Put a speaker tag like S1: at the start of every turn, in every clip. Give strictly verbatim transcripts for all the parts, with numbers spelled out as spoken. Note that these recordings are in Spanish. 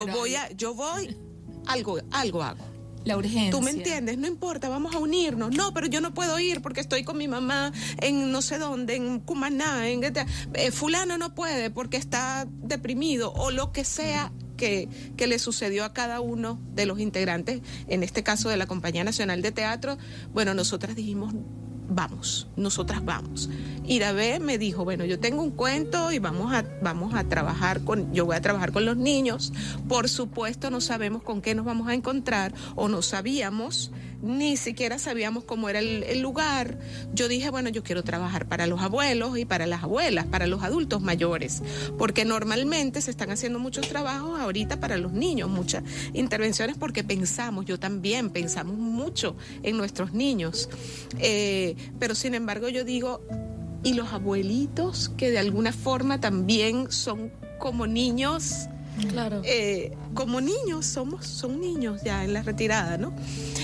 S1: voy a, yo voy, algo, algo hago.
S2: La urgencia.
S1: ¿Tú me entiendes? No importa, vamos a unirnos. No, pero yo no puedo ir porque estoy con mi mamá en no sé dónde, en Cumaná, en eh, fulano no puede porque está deprimido o lo que sea que, que le sucedió a cada uno de los integrantes, en este caso de la Compañía Nacional de Teatro. Bueno, nosotras dijimos, vamos, nosotras vamos. Irabé me dijo, bueno, yo tengo un cuento y vamos a, vamos a trabajar con, yo voy a trabajar con los niños. Por supuesto, no sabemos con qué nos vamos a encontrar, o no sabíamos, ni siquiera sabíamos cómo era el, el lugar. Yo dije, bueno, yo quiero trabajar para los abuelos y para las abuelas, para los adultos mayores, porque normalmente se están haciendo muchos trabajos ahorita para los niños, muchas intervenciones, porque pensamos, yo también pensamos mucho en nuestros niños. Eh, pero sin embargo yo digo, y los abuelitos que de alguna forma también son como niños,
S3: claro,
S1: eh, como niños, somos, son niños ya en la retirada, ¿no?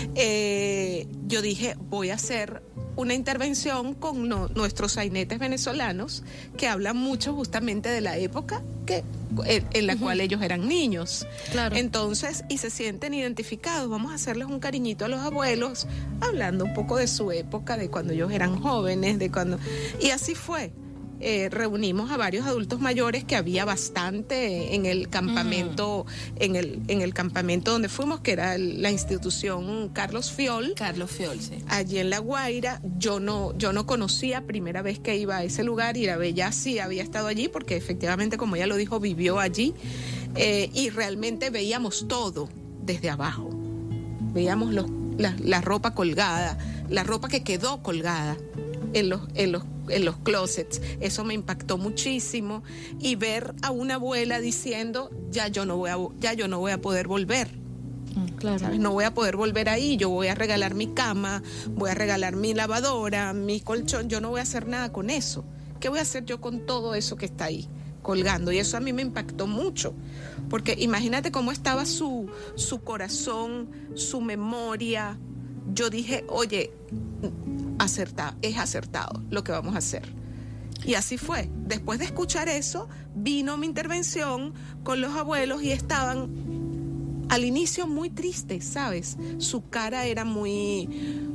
S1: Eh, yo dije, voy a hacer una intervención con no, nuestros sainetes venezolanos que hablan mucho justamente de la época que, en, en la uh-huh. cual ellos eran niños.
S3: Claro.
S1: Entonces, y se sienten identificados, vamos a hacerles un cariñito a los abuelos, hablando un poco de su época, de cuando ellos eran jóvenes, de cuando... Y así fue. Eh, reunimos a varios adultos mayores, que había bastante en el campamento, mm. en el en el campamento donde fuimos, que era el, la institución Carlos Fiol.
S2: Carlos Fiol, sí.
S1: Allí en La Guaira. Yo no, yo no conocía, primera vez que iba a ese lugar, Irabé ya sí había estado allí, porque efectivamente, como ella lo dijo, vivió allí, eh, y realmente veíamos todo desde abajo. Veíamos los, la, la ropa colgada, la ropa que quedó colgada en los, en los en los closets. Eso me impactó muchísimo, y ver a una abuela diciendo, ya yo no voy a, ya yo no voy a poder volver.
S3: Claro.
S1: ¿Sabes? No voy a poder volver ahí, yo voy a regalar mi cama, voy a regalar mi lavadora, mi colchón, yo no voy a hacer nada con eso. ¿Qué voy a hacer yo con todo eso que está ahí colgando? Y eso a mí me impactó mucho, porque imagínate cómo estaba su, su corazón, su memoria. Yo dije, oye, acertado, es acertado lo que vamos a hacer. Y así fue. Después de escuchar eso, vino mi intervención con los abuelos, y estaban al inicio muy tristes, ¿sabes? Su cara era muy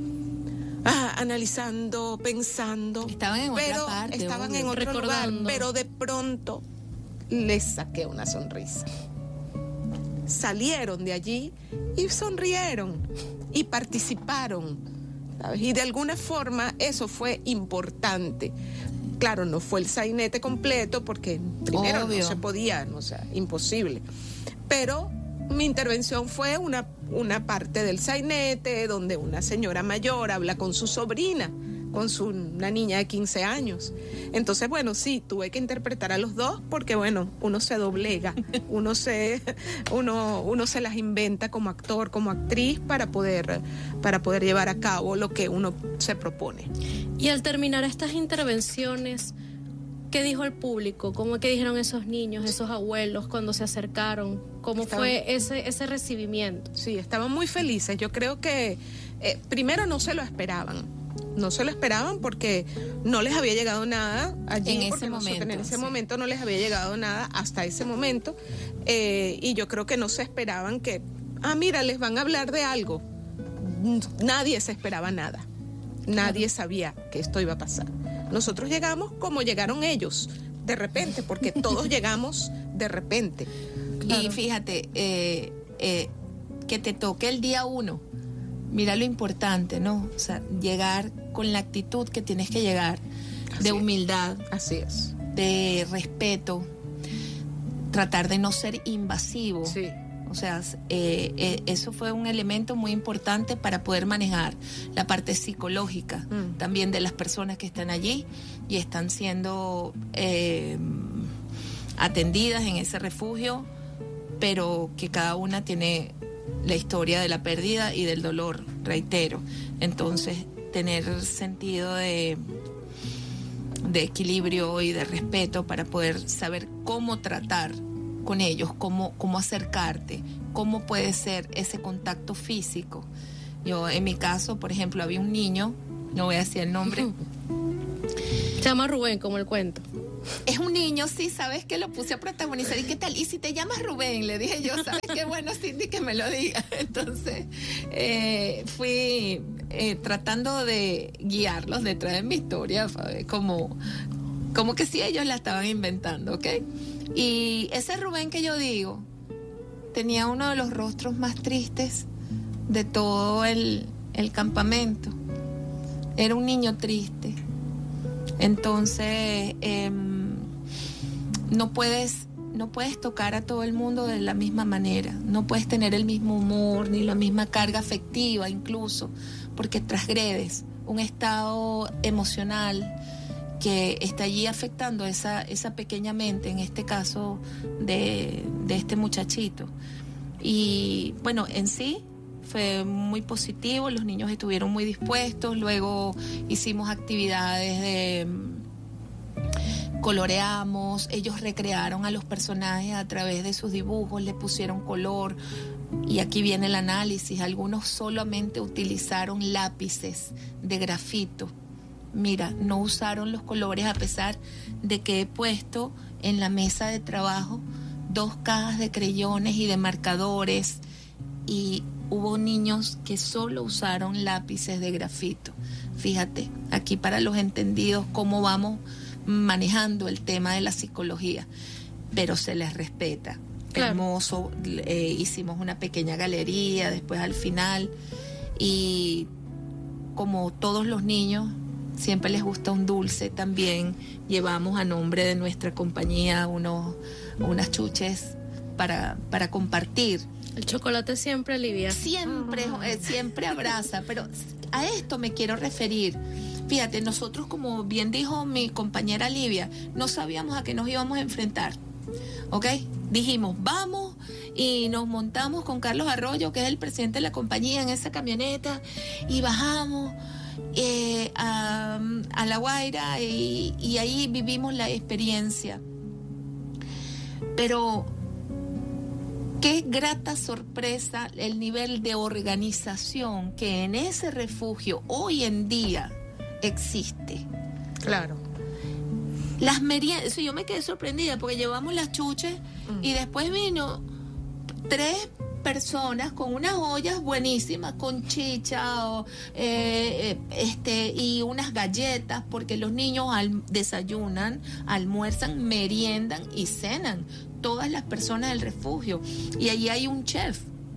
S1: ah, analizando, pensando.
S2: Estaban en
S1: pero
S2: otra parte.
S1: Estaban
S2: obvio.
S1: en otro
S3: Recordando.
S1: lugar, pero de pronto les saqué una sonrisa. Salieron de allí y sonrieron y participaron, ¿sabes? Y de alguna forma eso fue importante. Claro, no fue el sainete completo, porque primero
S2: Obvio.
S1: no se podía, no, o sea, imposible. Pero mi intervención fue una, una parte del sainete, donde una señora mayor habla con su sobrina, con su, una niña de quince años. Entonces, bueno, sí, tuve que interpretar a los dos, porque bueno, uno se doblega, uno se, uno, uno se las inventa como actor, como actriz, para poder, para poder llevar a cabo lo que uno se propone.
S3: Y al terminar estas intervenciones, ¿qué dijo el público? ¿Cómo que dijeron esos niños, esos abuelos cuando se acercaron? ¿Cómo estaban, fue ese, ese recibimiento?
S1: Sí, estaban muy felices. Yo creo que eh, primero no se lo esperaban. No se lo esperaban porque no les había llegado nada allí.
S2: En
S1: porque
S2: ese momento.
S1: En ese
S2: sí.
S1: momento no les había llegado nada hasta ese momento. Eh, y yo creo que no se esperaban que, ah, mira, les van a hablar de algo. Nadie se esperaba nada. Nadie claro. sabía que esto iba a pasar. Nosotros llegamos como llegaron ellos, de repente, porque todos llegamos de repente.
S2: Claro. Y fíjate, eh, eh, que te toque el día uno. Mira lo importante, ¿no? O sea, llegar con la actitud que tienes que llegar, así de humildad,
S1: es. Así es,
S2: de respeto, tratar de no ser invasivo.
S1: Sí.
S2: O sea, eh, eh, eso fue un elemento muy importante para poder manejar la parte psicológica mm. también de las personas que están allí y están siendo eh, atendidas en ese refugio, pero que cada una tiene la historia de la pérdida y del dolor, reitero. Entonces, tener sentido de, de equilibrio y de respeto para poder saber cómo tratar con ellos, cómo, cómo acercarte, cómo puede ser ese contacto físico. Yo, en mi caso, por ejemplo, había un niño, no voy a decir el nombre.
S3: Se llama Rubén, como el cuento.
S2: es un niño, sí, sabes que lo puse a protagonizar. ¿Y qué tal? ¿Y si te llamas Rubén? Le dije yo, ¿sabes qué? Bueno, Cindy, que me lo diga. Entonces, eh, fui eh, tratando de guiarlos detrás de mi historia, como, como que si ellos la estaban inventando, ¿ok? Y ese Rubén que yo digo, tenía uno de los rostros más tristes de todo el, el campamento. Era un niño triste. Entonces, eh, no puedes, no puedes tocar a todo el mundo de la misma manera. No puedes tener el mismo humor, ni la misma carga afectiva incluso, porque transgredes un estado emocional que está allí afectando esa, esa pequeña mente, en este caso de, de este muchachito. Y bueno, en sí fue muy positivo, los niños estuvieron muy dispuestos, luego hicimos actividades de coloreamos, ellos recrearon a los personajes a través de sus dibujos, le pusieron color, y aquí viene el análisis. Algunos solamente utilizaron lápices de grafito. Mira, no usaron los colores, a pesar de que he puesto en la mesa de trabajo dos cajas de creyones y de marcadores, y hubo niños que solo usaron lápices de grafito. Fíjate, aquí para los entendidos cómo vamos manejando el tema de la psicología, pero se les respeta. Claro. Hermoso, eh, hicimos una pequeña galería después al final, y como todos los niños siempre les gusta un dulce, también llevamos a nombre de nuestra compañía unos, unas chuches para, para compartir.
S3: El chocolate siempre alivia.
S2: Siempre, eh, siempre abraza, pero a esto me quiero referir. Fíjate, nosotros, como bien dijo mi compañera Livia, no sabíamos a qué nos íbamos a enfrentar, ¿ok? Dijimos, vamos, y nos montamos con Carlos Arroyo, que es el presidente de la compañía, en esa camioneta, y bajamos eh, a, a La Guaira, y, y ahí vivimos la experiencia. Pero qué grata sorpresa el nivel de organización que en ese refugio hoy en día existe.
S1: Claro.
S2: Las meriendas, yo me quedé sorprendida porque llevamos las chuches mm. y después vino tres personas con unas ollas buenísimas, con chicha o, eh, este, y unas galletas, porque los niños al, desayunan, almuerzan, meriendan y cenan, todas las personas del refugio, y allí hay un chef.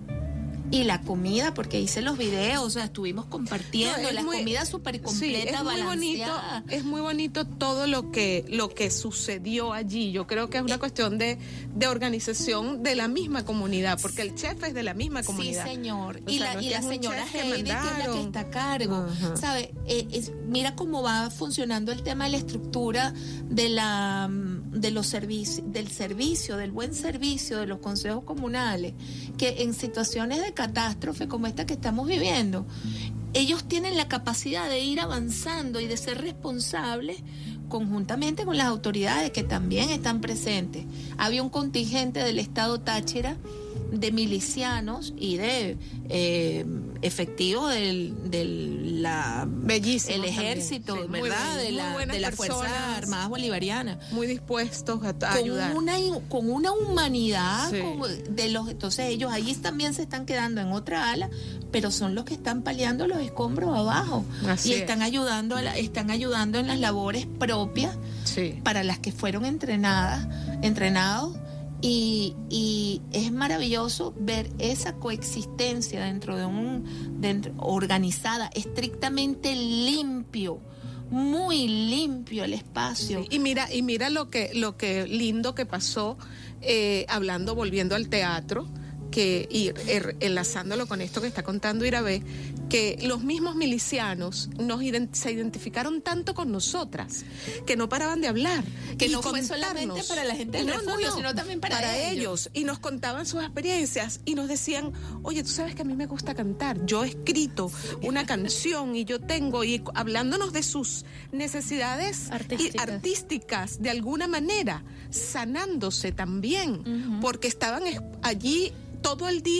S2: Y la comida, porque hice los videos, o sea, estuvimos compartiendo, no, la muy, comida súper completa, sí, es muy
S1: balanceada. Bonito, es muy bonito todo lo que, lo que sucedió allí. Yo creo que es una eh, cuestión de, de organización de la misma comunidad, porque el chef es de la misma comunidad.
S2: Sí, señor. O y sea, la, no y la señora Heidi, que, que es la que está a cargo, uh-huh. ¿sabe? Eh, es, mira cómo va funcionando el tema de la estructura de la de los servicios, del servicio, del buen servicio de los consejos comunales, que en situaciones de catástrofe como esta que estamos viviendo, ellos tienen la capacidad de ir avanzando y de ser responsables conjuntamente con las autoridades que también están presentes. Había un contingente del estado Táchira de milicianos y de eh, efectivos del, del la,
S1: Bellísimo
S2: el ejército, sí, ¿verdad? Muy, de la, de la Fuerza Armada Bolivariana.
S1: Muy dispuestos a, a
S2: con
S1: ayudar.
S2: Una, con una humanidad
S1: sí.
S2: como de los, entonces ellos allí también se están quedando en otra ala, pero son los que están paliando los escombros abajo.
S1: Así
S2: y
S1: es.
S2: están ayudando, a la, están ayudando en las labores propias
S1: sí.
S2: para las que fueron entrenadas, entrenados. Y, y es maravilloso ver esa coexistencia dentro de un dentro, organizada, estrictamente limpio, muy limpio el espacio.
S1: Sí, y mira, y mira lo que, lo que lindo que pasó, eh, hablando, volviendo al teatro, que y er, enlazándolo con esto que está contando Irabé, que los mismos milicianos nos ident- se identificaron tanto con nosotras, que no paraban de hablar.
S2: Que no fue solamente para la gente del
S1: no,
S2: refugio,
S1: no, no,
S2: sino también para,
S1: para
S2: ellos.
S1: ellos. Y nos contaban sus experiencias y nos decían, oye, tú sabes que a mí me gusta cantar, yo he escrito una canción y yo tengo, y hablándonos de sus necesidades artísticas, y artísticas de alguna manera, sanándose también, uh-huh. porque estaban allí todo el día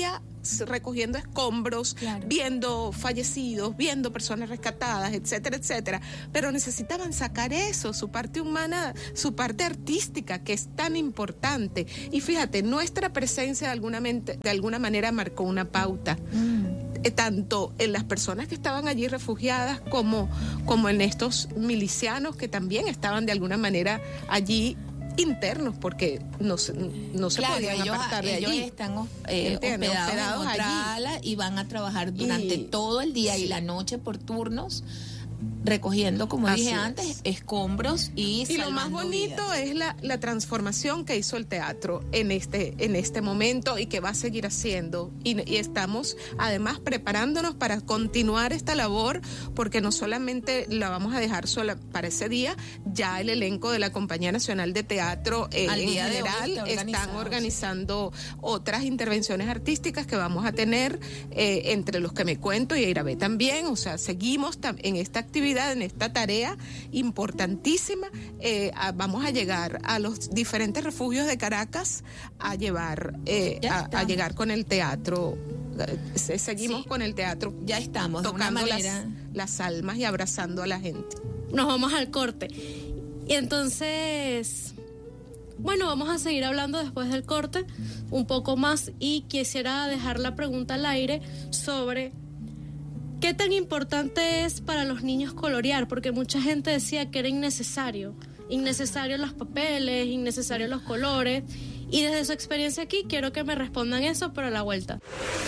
S1: recogiendo escombros, claro, viendo fallecidos, viendo personas rescatadas, etcétera, etcétera, pero necesitaban sacar eso, su parte humana, su parte artística, que es tan importante. Y fíjate, nuestra presencia de alguna, mente, de alguna manera marcó una pauta. Mm. Tanto en las personas que estaban allí refugiadas como, como en estos milicianos que también estaban de alguna manera allí internos, porque no, no se
S2: claro,
S1: podían
S2: ellos,
S1: apartar de
S2: ellos
S1: allí.
S2: están eh, hospedados, hospedados en otra ala y van a trabajar durante y, todo el día sí. y la noche por turnos, recogiendo, como Así dije es. antes, escombros y
S1: Y lo más bonito
S2: vidas.
S1: es la, la transformación que hizo el teatro en este, en este momento y que va a seguir haciendo. Y, y estamos además preparándonos para continuar esta labor, porque no solamente la vamos a dejar sola para ese día, ya el elenco de la Compañía Nacional de Teatro eh, en general están organizando otras intervenciones artísticas que vamos a tener, eh, entre los que me cuento, y Irabé también. O sea, seguimos tam- en esta actividad, en esta tarea importantísima. Eh, a, vamos a llegar a los diferentes refugios de Caracas a llevar eh, a, a llegar con el teatro. Eh, seguimos sí. con el teatro.
S2: Ya estamos
S1: tocando
S2: de una manera...
S1: las, las almas y abrazando a la gente.
S3: Nos vamos al corte. Y entonces, bueno, vamos a seguir hablando después del corte un poco más, y quisiera dejar la pregunta al aire sobre ¿qué tan importante es para los niños colorear? Porque mucha gente decía que era innecesario, innecesario los papeles, innecesario los colores, y desde su experiencia aquí quiero que me respondan eso, pero a la vuelta.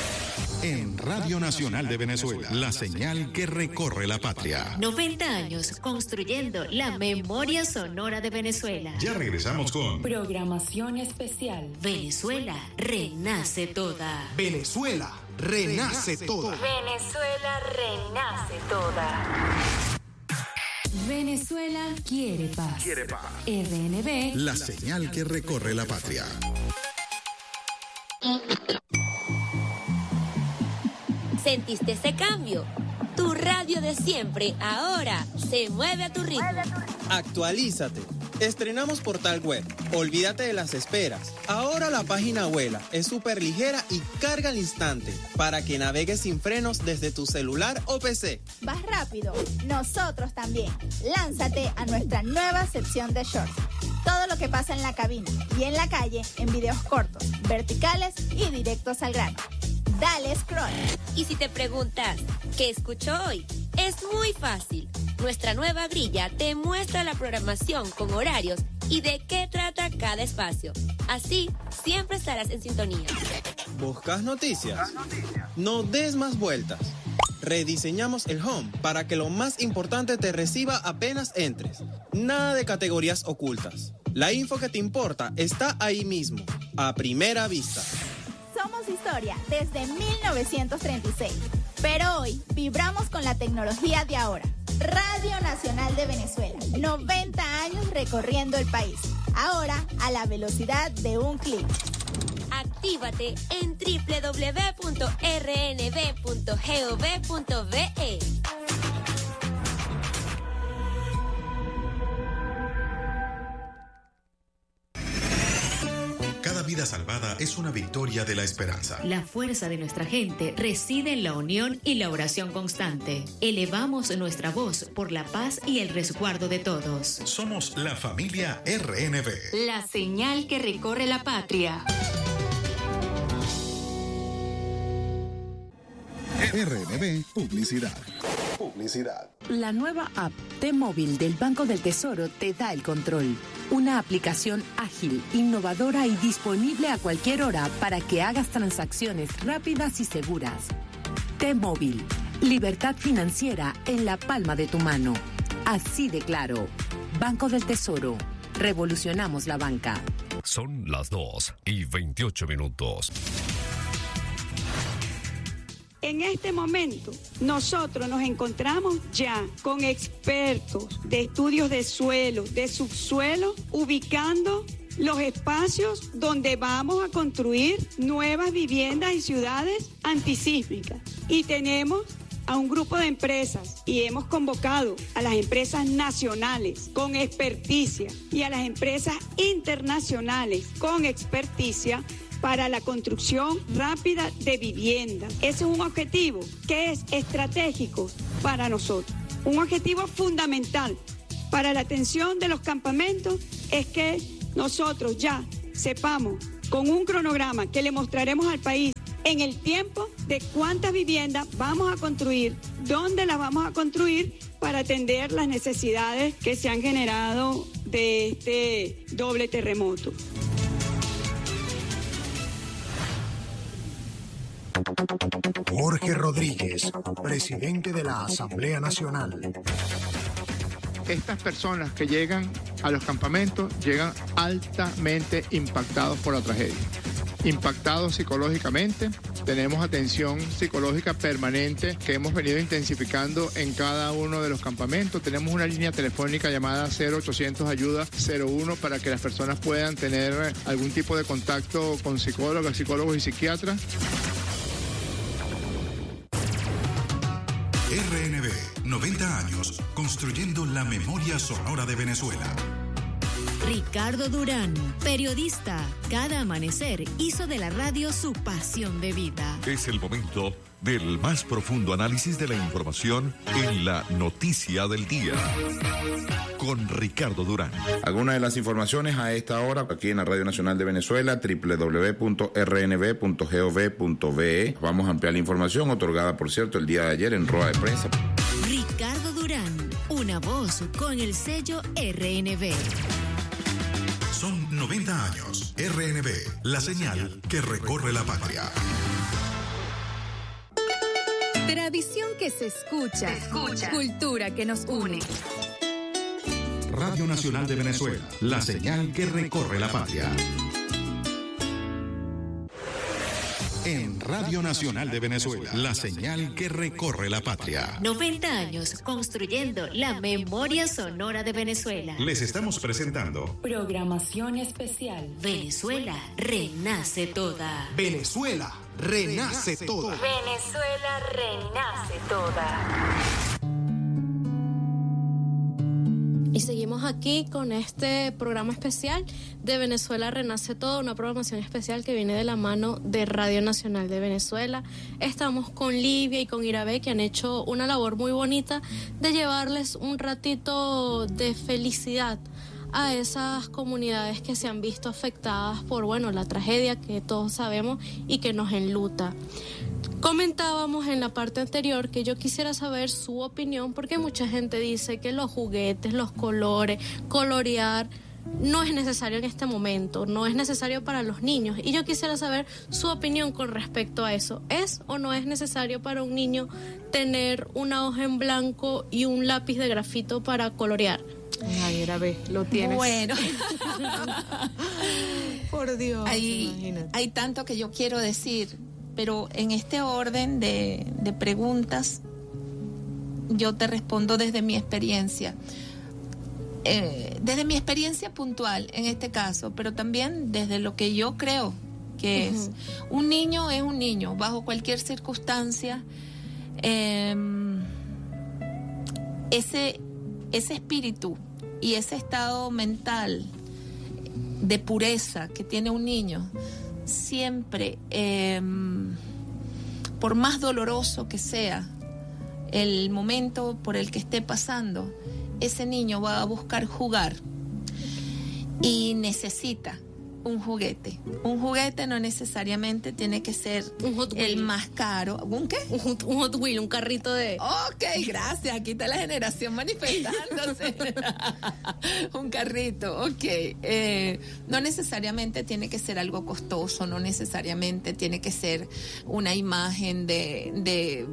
S4: En Radio Nacional de Venezuela, la señal que recorre la patria.
S5: noventa años construyendo la memoria sonora de Venezuela.
S4: Ya regresamos con
S5: programación especial. Venezuela renace toda.
S6: Venezuela renace toda.
S5: Venezuela renace toda. Venezuela quiere paz.
S4: Quiere paz.
S5: R N B.
S4: La señal que recorre la patria.
S7: ¿Sentiste ese cambio? Tu radio de siempre ahora se mueve a tu ritmo.
S8: Actualízate. Estrenamos portal web. Olvídate de las esperas. Ahora la página vuela, es súper ligera y carga al instante para que navegues sin frenos desde tu celular o P C.
S9: ¿Vas rápido? Nosotros también. Lánzate a nuestra nueva sección de shorts. Todo lo que pasa en la cabina y en la calle en videos cortos, verticales y directos al grano. Dale scroll.
S7: Y si te preguntas, ¿qué escucho hoy? Es muy fácil. Nuestra nueva grilla te muestra la programación con horarios y de qué trata cada espacio. Así, siempre estarás en sintonía.
S8: ¿Buscas noticias? No des más vueltas. Rediseñamos el home para que lo más importante te reciba apenas entres. Nada de categorías ocultas. La info que te importa está ahí mismo, a primera vista.
S9: Somos historia desde mil novecientos treinta y seis, pero hoy vibramos con la tecnología de ahora. Radio Nacional de Venezuela, noventa años recorriendo el país, ahora a la velocidad de un clic.
S7: Actívate en doble u doble u doble u punto r n b punto gov punto b e.
S4: Cada vida salvada es una victoria de la esperanza.
S5: La fuerza de nuestra gente reside en la unión y la oración constante. Elevamos nuestra voz por la paz y el resguardo de todos.
S4: Somos la familia R N B.
S5: La señal que recorre la patria.
S4: R N B Publicidad. Publicidad.
S10: La nueva app T-Móvil del Banco del Tesoro te da el control. Una aplicación ágil, innovadora y disponible a cualquier hora para que hagas transacciones rápidas y seguras. T-Móvil. Libertad financiera en la palma de tu mano. Así de claro. Banco del Tesoro. Revolucionamos la banca.
S11: Son las dos y veintiocho minutos.
S12: En este momento, nosotros nos encontramos ya con expertos de estudios de suelo, de subsuelo, ubicando los espacios donde vamos a construir nuevas viviendas y ciudades antisísmicas. Y tenemos a un grupo de empresas y hemos convocado a las empresas nacionales con experticia y a las empresas internacionales con experticia para la construcción rápida de viviendas. Ese es un objetivo que es estratégico para nosotros. Un objetivo fundamental para la atención de los campamentos es que nosotros ya sepamos con un cronograma que le mostraremos al país en el tiempo de cuántas viviendas vamos a construir, dónde las vamos a construir para atender las necesidades que se han generado de este doble terremoto.
S6: Jorge Rodríguez, presidente de la Asamblea Nacional.
S13: Estas personas que llegan a los campamentos llegan altamente impactados por la tragedia. Impactados psicológicamente, tenemos atención psicológica permanente que hemos venido intensificando en cada uno de los campamentos. Tenemos una línea telefónica llamada cero ochocientos ayuda cero uno para que las personas puedan tener algún tipo de contacto con psicólogos, psicólogos y psiquiatras.
S4: R N B, noventa años, construyendo la memoria sonora de Venezuela.
S5: Ricardo Durán, periodista, cada amanecer hizo de la radio su pasión de vida.
S11: Es el momento del más profundo análisis de la información en la noticia del día. Con Ricardo Durán.
S14: Algunas de las informaciones a esta hora aquí en la Radio Nacional de Venezuela, doble u doble u doble u punto r n b punto gov punto be. Vamos a ampliar la información otorgada, por cierto, el día de ayer en rueda de prensa.
S5: Ricardo Durán, una voz con el sello R N B.
S4: Son noventa años. R N B, la señal que recorre la patria.
S15: Tradición que se escucha. Se escucha. Cultura que nos une.
S4: Radio Nacional de Venezuela, la señal que recorre la patria. En Radio Nacional de Venezuela, la señal que recorre la patria.
S5: noventa años construyendo la memoria sonora de Venezuela.
S4: Les estamos presentando
S5: programación especial. Venezuela renace toda.
S6: Venezuela renace toda.
S5: Venezuela renace toda.
S3: Y seguimos aquí con este programa especial de Venezuela Renace Todo, una programación especial que viene de la mano de Radio Nacional de Venezuela. Estamos con Livia y con Irabé, que han hecho una labor muy bonita de llevarles un ratito de felicidad a esas comunidades que se han visto afectadas por, bueno, la tragedia que todos sabemos y que nos enluta. Comentábamos en la parte anterior que yo quisiera saber su opinión, porque mucha gente dice que los juguetes, los colores, colorear no es necesario en este momento, no es necesario para los niños, y yo quisiera saber su opinión con respecto a eso. ¿Es o no es necesario para un niño tener una hoja en blanco y un lápiz de grafito para colorear?
S1: Ay, era ve, lo tienes.
S2: Bueno.
S1: Por Dios.
S2: Hay, hay tanto que yo quiero decir, pero en este orden de, de preguntas, yo te respondo desde mi experiencia. Eh, desde mi experiencia puntual en este caso, pero también desde lo que yo creo que uh-huh. es. Un niño es un niño, bajo cualquier circunstancia. Eh, ese, ese espíritu y ese estado mental de pureza que tiene un niño, siempre, eh, por más doloroso que sea el momento por el que esté pasando, ese niño va a buscar jugar y necesita un juguete. Un juguete no necesariamente tiene que ser el más caro. ¿Un qué?
S3: Un, un Hot Wheel, un carrito de...
S2: Ok, gracias. Aquí está la generación manifestándose. Un carrito, ok. Eh, no necesariamente tiene que ser algo costoso, no necesariamente tiene que ser una imagen de... de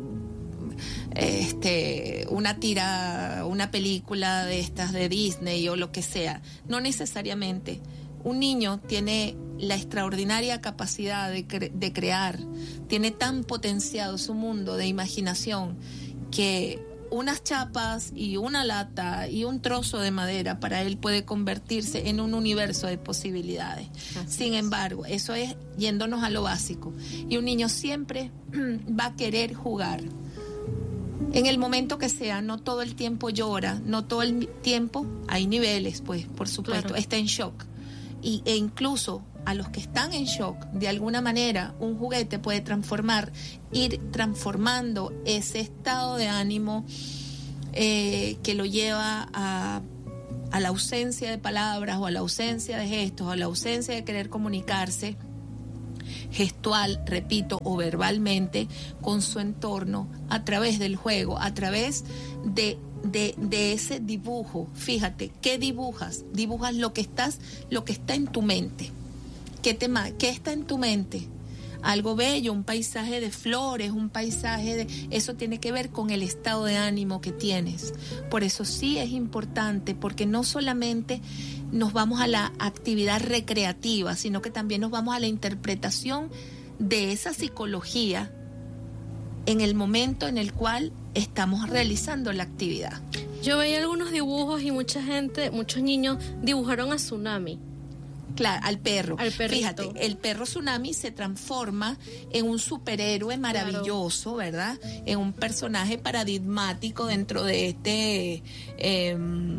S2: este una tira, una película de estas de Disney o lo que sea. No necesariamente. Un niño tiene la extraordinaria capacidad de, cre- de crear, tiene tan potenciado su mundo de imaginación que unas chapas y una lata y un trozo de madera para él puede convertirse en un universo de posibilidades. Así Sin es. embargo, eso es yéndonos a lo básico. Y un niño siempre va a querer jugar. En el momento que sea, no todo el tiempo llora, no todo el tiempo, hay niveles, pues, por supuesto, claro. Está en shock. Y, e incluso a los que están en shock, de alguna manera un juguete puede transformar, ir transformando ese estado de ánimo eh, que lo lleva a, a la ausencia de palabras o a la ausencia de gestos, o a la ausencia de querer comunicarse gestual, repito, o verbalmente con su entorno a través del juego, a través de De, de ese dibujo. Fíjate, ¿qué dibujas? Dibujas lo que estás, lo que está en tu mente. ¿Qué tema, qué está en tu mente? Algo bello, un paisaje de flores, un paisaje de... Eso tiene que ver con el estado de ánimo que tienes. Por eso sí es importante, porque no solamente nos vamos a la actividad recreativa, sino que también nos vamos a la interpretación de esa psicología en el momento en el cual estamos realizando la actividad.
S3: Yo veía algunos dibujos y mucha gente, muchos niños dibujaron a Tsunami.
S2: Claro, al perro.
S3: Al perrito.
S2: Fíjate, el perro Tsunami se transforma en un superhéroe maravilloso, claro, ¿verdad? En un personaje paradigmático dentro de este eh,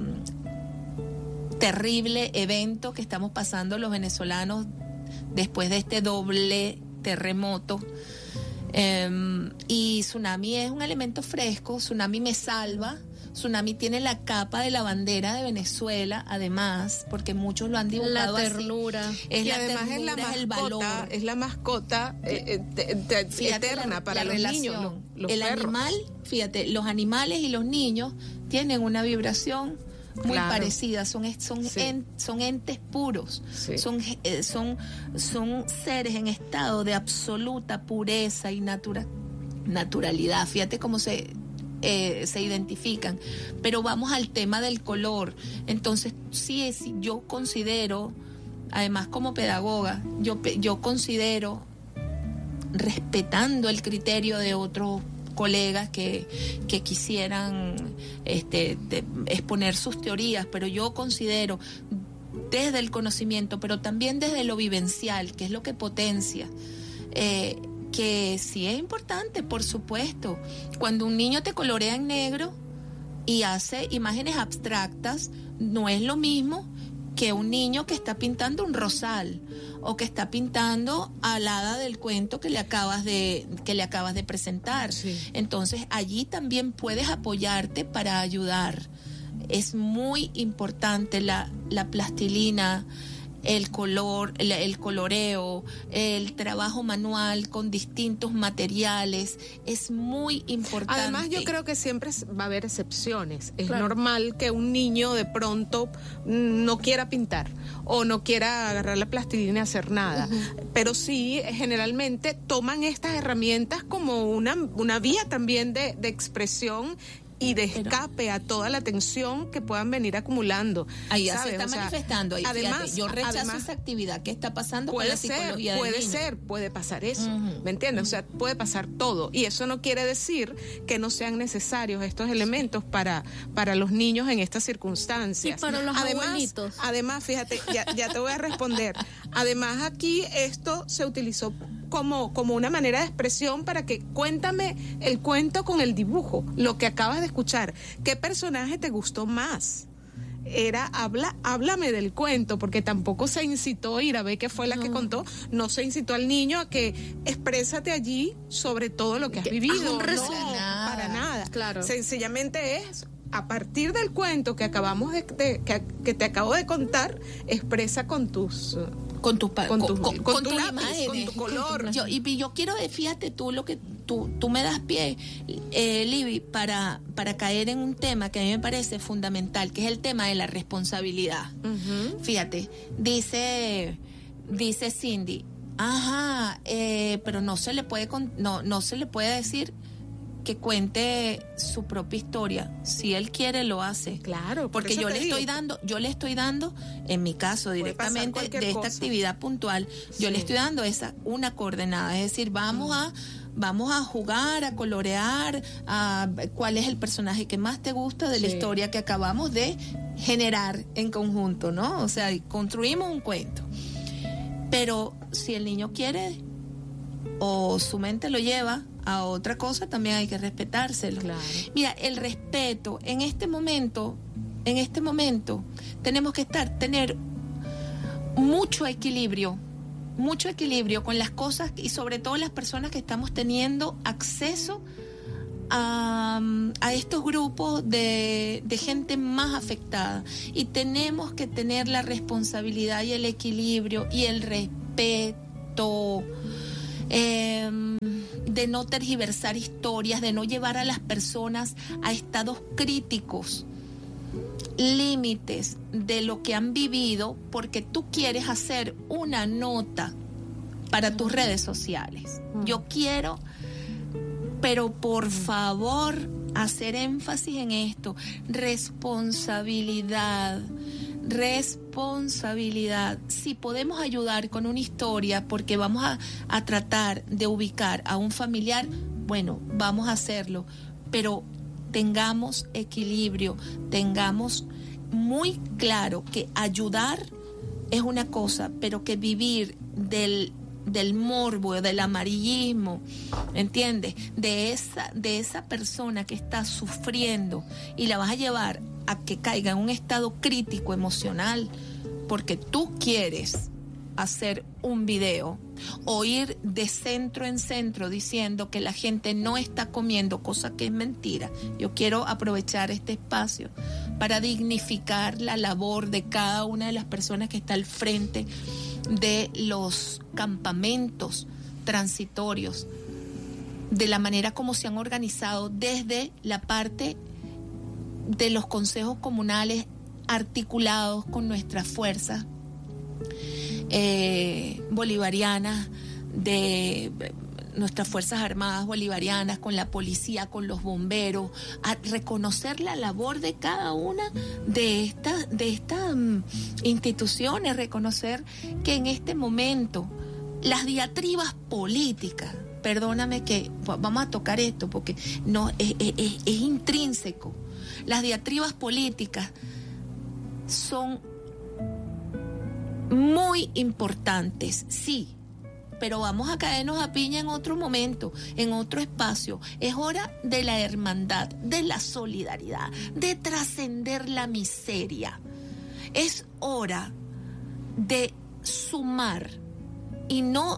S2: terrible evento que estamos pasando los venezolanos después de este doble terremoto. Um, y Tsunami es un elemento fresco. Tsunami me salva. Tsunami tiene la capa de la bandera de Venezuela, además, porque muchos lo han dibujado
S3: la ternura.
S2: Así. Es
S1: y
S2: la
S1: además
S2: ternura,
S1: es la mascota,
S2: el valor.
S1: Es la mascota eh, eh, de,
S2: Fíjate,
S1: eterna
S2: la,
S1: para
S2: la
S1: los
S2: relación.
S1: niños. Los, los
S2: el
S1: perros.
S2: animal, fíjate, los animales y los niños tienen una vibración muy
S1: claro.
S2: parecida, son, son,
S1: sí.
S2: en, son entes puros,
S1: sí.
S2: son, eh, son, son seres en estado de absoluta pureza y natura, naturalidad. Fíjate cómo se, eh, se identifican. Pero vamos al tema del color. Entonces, sí, es, yo considero, además como pedagoga, yo, yo considero, respetando el criterio de otros colegas que, que quisieran este, de, exponer sus teorías, pero yo considero desde el conocimiento, pero también desde lo vivencial, que es lo que potencia, eh, que sí es importante, por supuesto. Cuando un niño te colorea en negro y hace imágenes abstractas, no es lo mismo que un niño que está pintando un rosal o que está pintando al hada del cuento que le acabas de que le acabas de presentar. Sí. Entonces allí también puedes apoyarte para ayudar. Es muy importante la, la plastilina, el color, el, el coloreo, el trabajo manual con distintos materiales, es muy importante.
S1: Además, yo creo que siempre va a haber excepciones. Es
S3: claro.
S1: normal que un niño de pronto no quiera pintar o no quiera agarrar la plastilina y hacer nada. Uh-huh. Pero sí, generalmente toman estas herramientas como una, una vía también de, de expresión y de escape a toda la tensión que puedan venir acumulando.
S2: Ahí
S1: ¿sabes?
S2: se está
S1: o sea,
S2: manifestando. Ahí,
S1: además,
S2: fíjate, yo rechazo
S1: además,
S2: esa actividad. ¿Qué está pasando
S1: puede
S2: con la
S1: ser,
S2: psicología del
S1: puede
S2: niño?
S1: ser, puede pasar eso.
S2: Uh-huh.
S1: ¿Me entiendes?
S2: Uh-huh.
S1: O sea, puede pasar todo. Y eso no quiere decir que no sean necesarios estos elementos para, para los niños en estas circunstancias.
S3: Y para los
S1: además,
S3: abuelitos.
S1: Además, fíjate, ya, ya te voy a responder. Además, aquí esto se utilizó como, como una manera de expresión para que cuéntame el cuento con el dibujo, lo que acabas de escuchar. ¿Qué personaje te gustó más? Era, habla, háblame del cuento, porque tampoco se incitó, Irabe, que fue la no. que contó, no se incitó al niño a que exprésate allí sobre todo lo que has vivido.
S3: Un
S1: no,
S3: nada.
S1: para nada.
S3: Claro.
S1: Sencillamente es, a partir del cuento que acabamos de, de que, que te acabo de contar, expresa con tus...
S2: con tus
S1: con, con, con,
S2: con
S1: tu
S2: tus
S1: lápiz,
S2: imágenes,
S1: con tu color.
S2: Yo, y yo quiero, fíjate tú lo que tú, tú me das pie, eh, Libby, para, para caer en un tema que a mí me parece fundamental, que es el tema de la responsabilidad. Uh-huh. Fíjate, dice, dice Cindy, ajá, eh, pero no se le puede, no, no se le puede decir que cuente su propia historia. Si él quiere, lo hace.
S1: Claro,
S2: porque yo le digo. estoy dando, yo le estoy dando, en mi caso directamente de esta cosa. actividad puntual, sí. yo le estoy dando esa una coordenada, es decir, vamos mm. a vamos a jugar, a colorear, a cuál es el personaje que más te gusta de sí. la historia que acabamos de generar en conjunto, ¿no? O sea, construimos un cuento. Pero si el niño quiere o su mente lo lleva a otra cosa, también hay que respetárselo.
S1: Claro.
S2: Mira, el respeto en este momento, en este momento tenemos que estar, tener mucho equilibrio mucho equilibrio con las cosas y sobre todo las personas que estamos teniendo acceso a, a estos grupos de, de gente más afectada, y tenemos que tener la responsabilidad y el equilibrio y el respeto eh, de no tergiversar historias, de no llevar a las personas a estados críticos, límites de lo que han vivido porque tú quieres hacer una nota para tus redes sociales. Yo quiero, pero por favor, hacer énfasis en esto: responsabilidad, responsabilidad. Si podemos ayudar con una historia porque vamos a, a tratar de ubicar a un familiar, bueno, vamos a hacerlo, pero tengamos equilibrio, tengamos muy claro que ayudar es una cosa, pero que vivir del del morbo, del amarillismo, ¿entiendes? De esa, de esa persona que está sufriendo y la vas a llevar a que caiga en un estado crítico emocional porque tú quieres hacer un video o ir de centro en centro diciendo que la gente no está comiendo, cosa que es mentira. Yo quiero aprovechar este espacio para dignificar la labor de cada una de las personas que está al frente de los campamentos transitorios, de la manera como se han organizado desde la parte de los consejos comunales articulados con nuestras fuerzas eh, bolivarianas, de nuestras Fuerzas Armadas bolivarianas, con la policía, con los bomberos, a reconocer la labor de cada una de estas de estas um, instituciones, reconocer que en este momento las diatribas políticas, perdóname que vamos a tocar esto porque no es, es, es, es intrínseco, las diatribas políticas son muy importantes, sí, pero vamos a caernos a piña en otro momento, en otro espacio. Es hora de la hermandad, de la solidaridad, de trascender la miseria. Es hora de sumar y no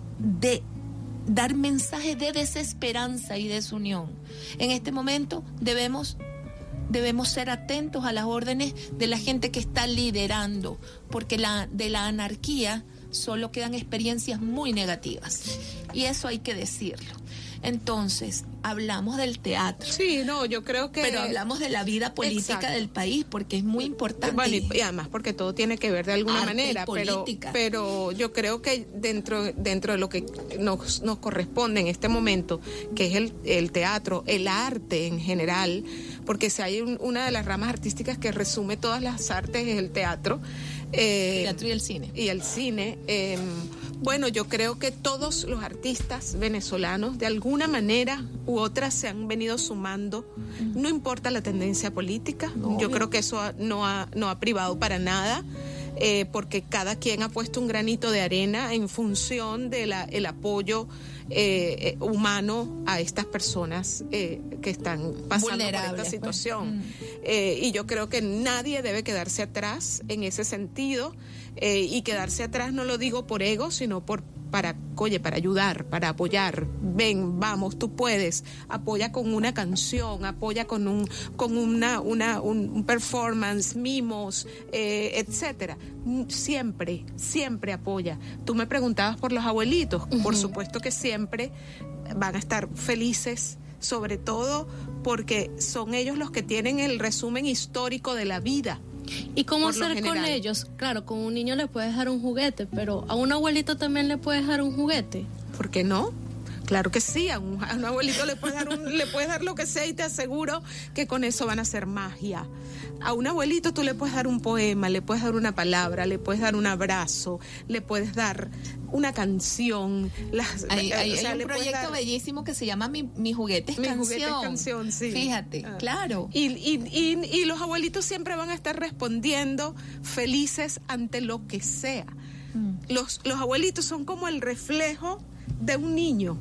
S2: de dar mensajes de desesperanza y desunión. En este momento debemos debemos ser atentos a las órdenes de la gente que está liderando, porque la, de la anarquía solo quedan experiencias muy negativas, y eso hay que decirlo. Entonces, hablamos del teatro.
S1: Sí, no, yo creo que...
S2: Pero hablamos de la vida política Exacto. del país, porque es muy importante.
S1: Bueno, y, y además porque todo tiene que ver de alguna
S2: Arte
S1: manera, pero, pero yo creo que dentro, dentro de lo que nos, nos corresponde en este momento, que es el, el teatro, el arte en general, porque si hay un, una de las ramas artísticas que resume todas las artes es el teatro. Eh,
S2: el teatro y el cine.
S1: Y el cine. Eh, bueno, yo creo que todos los artistas venezolanos, de alguna manera u otra, se han venido sumando. No importa la tendencia política. No, yo creo que eso no ha, no ha privado para nada. Eh, porque cada quien ha puesto un granito de arena en función del el apoyo eh, humano a estas personas eh, que están pasando por esta situación. Pues. Mm. Eh, y yo creo que nadie debe quedarse atrás en ese sentido, eh, y quedarse atrás no lo digo por ego, sino por para, oye, para ayudar, para apoyar. Ven, vamos, tú puedes. Apoya con una canción, apoya con un, con una, una, un, un performance, mimos, eh, etcétera. Siempre, siempre apoya. Tú me preguntabas por los abuelitos. Uh-huh. Por supuesto que siempre van a estar felices, sobre todo porque son ellos los que tienen el resumen histórico de la vida.
S3: ¿Y cómo hacer con ellos? Claro, con un niño le puedes dar un juguete, pero a un abuelito también le puedes dar un juguete.
S1: ¿Por qué no? Claro que sí, a un, a un abuelito le puedes dar un, le puedes dar lo que sea y te aseguro que con eso van a hacer magia. A un abuelito tú le puedes dar un poema, le puedes dar una palabra, le puedes dar un abrazo, le puedes dar una canción. Las,
S2: hay hay, o sea, hay un proyecto dar... bellísimo que se llama Mi, Mi Juguete es
S1: Mi
S2: Canción.
S1: Juguete es Canción, sí.
S2: Fíjate, ah. claro.
S1: Y, y, y, y los abuelitos siempre van a estar respondiendo felices ante lo que sea. Mm. Los, los abuelitos son como el reflejo de un niño,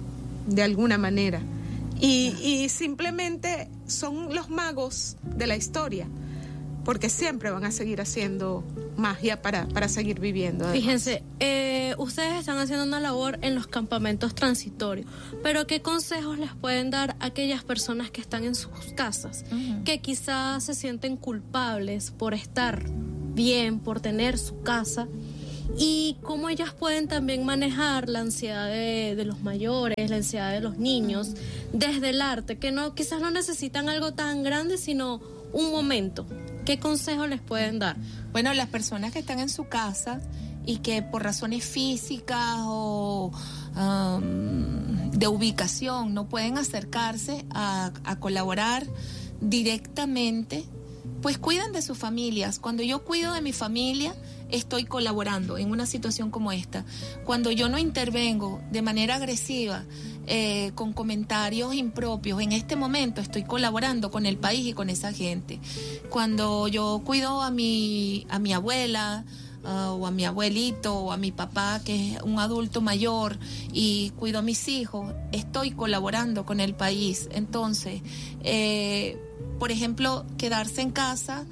S1: de alguna manera. Y, y simplemente son los magos de la historia. porque siempre van a seguir haciendo magia para, para seguir viviendo. Además.
S3: Fíjense, eh, ustedes están haciendo una labor en los campamentos transitorios, pero ¿qué consejos les pueden dar a aquellas personas que están en sus casas, uh-huh. que quizás se sienten culpables por estar bien, por tener su casa? Y cómo ellas pueden también manejar la ansiedad de, de los mayores, la ansiedad de los niños, desde el arte, que no quizás no necesitan algo tan grande, sino un momento. ¿Qué consejos les pueden dar?
S2: Bueno, las personas que están en su casa y que por razones físicas o um, de ubicación no pueden acercarse a, a colaborar directamente, pues cuidan de sus familias. Cuando yo cuido de mi familia, estoy colaborando en una situación como esta. Cuando yo no intervengo de manera agresiva, eh, con comentarios impropios, en este momento estoy colaborando con el país y con esa gente. Cuando yo cuido a mi, a mi abuela, Uh, o a mi abuelito o a mi papá, que es un adulto mayor, y cuido a mis hijos, estoy colaborando con el país. Entonces, eh, por ejemplo, quedarse en casa,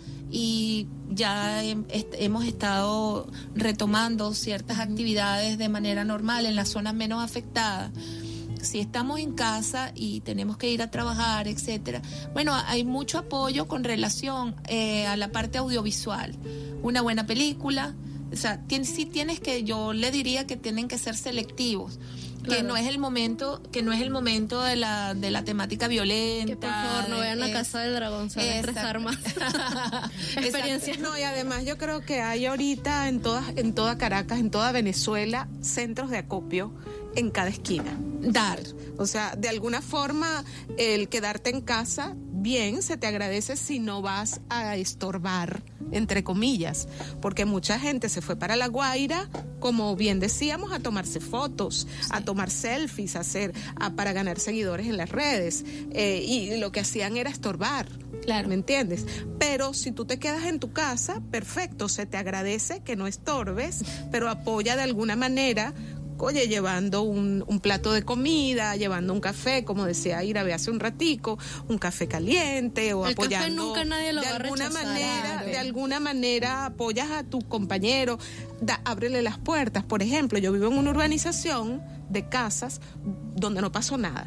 S2: y ya he, hemos estado retomando ciertas actividades de manera normal en las zonas menos afectadas. Si estamos en casa y tenemos que ir a trabajar, etcétera, bueno, hay mucho apoyo con relación eh, a la parte audiovisual. Una buena película, o sea, tien, sí tienes que, yo le diría que tienen que ser selectivos. Claro. Que no es el momento, que no es el momento de la de la temática violenta.
S3: Que por favor no vean La Casa del Dragón, se van a estresar más. Experiencias.
S1: No, y además yo creo que hay ahorita en todas, en toda Caracas, en toda Venezuela, centros de acopio en cada esquina. Dar, o sea, de alguna forma el quedarte en casa, bien, se te agradece si no vas a estorbar, entre comillas, porque mucha gente se fue para La Guaira, como bien decíamos, a tomarse fotos, sí. a tomar selfies, a hacer, a, para ganar seguidores en las redes, eh, y lo que hacían era estorbar. Claro. ¿Me entiendes? Pero si tú te quedas en tu casa, perfecto, se te agradece que no estorbes, pero apoya de alguna manera. Oye, llevando un, un plato de comida, llevando un café, como decía Irabe hace un ratico, un café caliente, o
S3: el
S1: apoyando.
S3: Café nunca nadie lo
S1: de
S3: va
S1: alguna
S3: a rechazar,
S1: manera,
S3: claro.
S1: de alguna manera apoyas a tu compañero, da, ábrele las puertas. Por ejemplo, yo vivo en una urbanización de casas donde no pasó nada.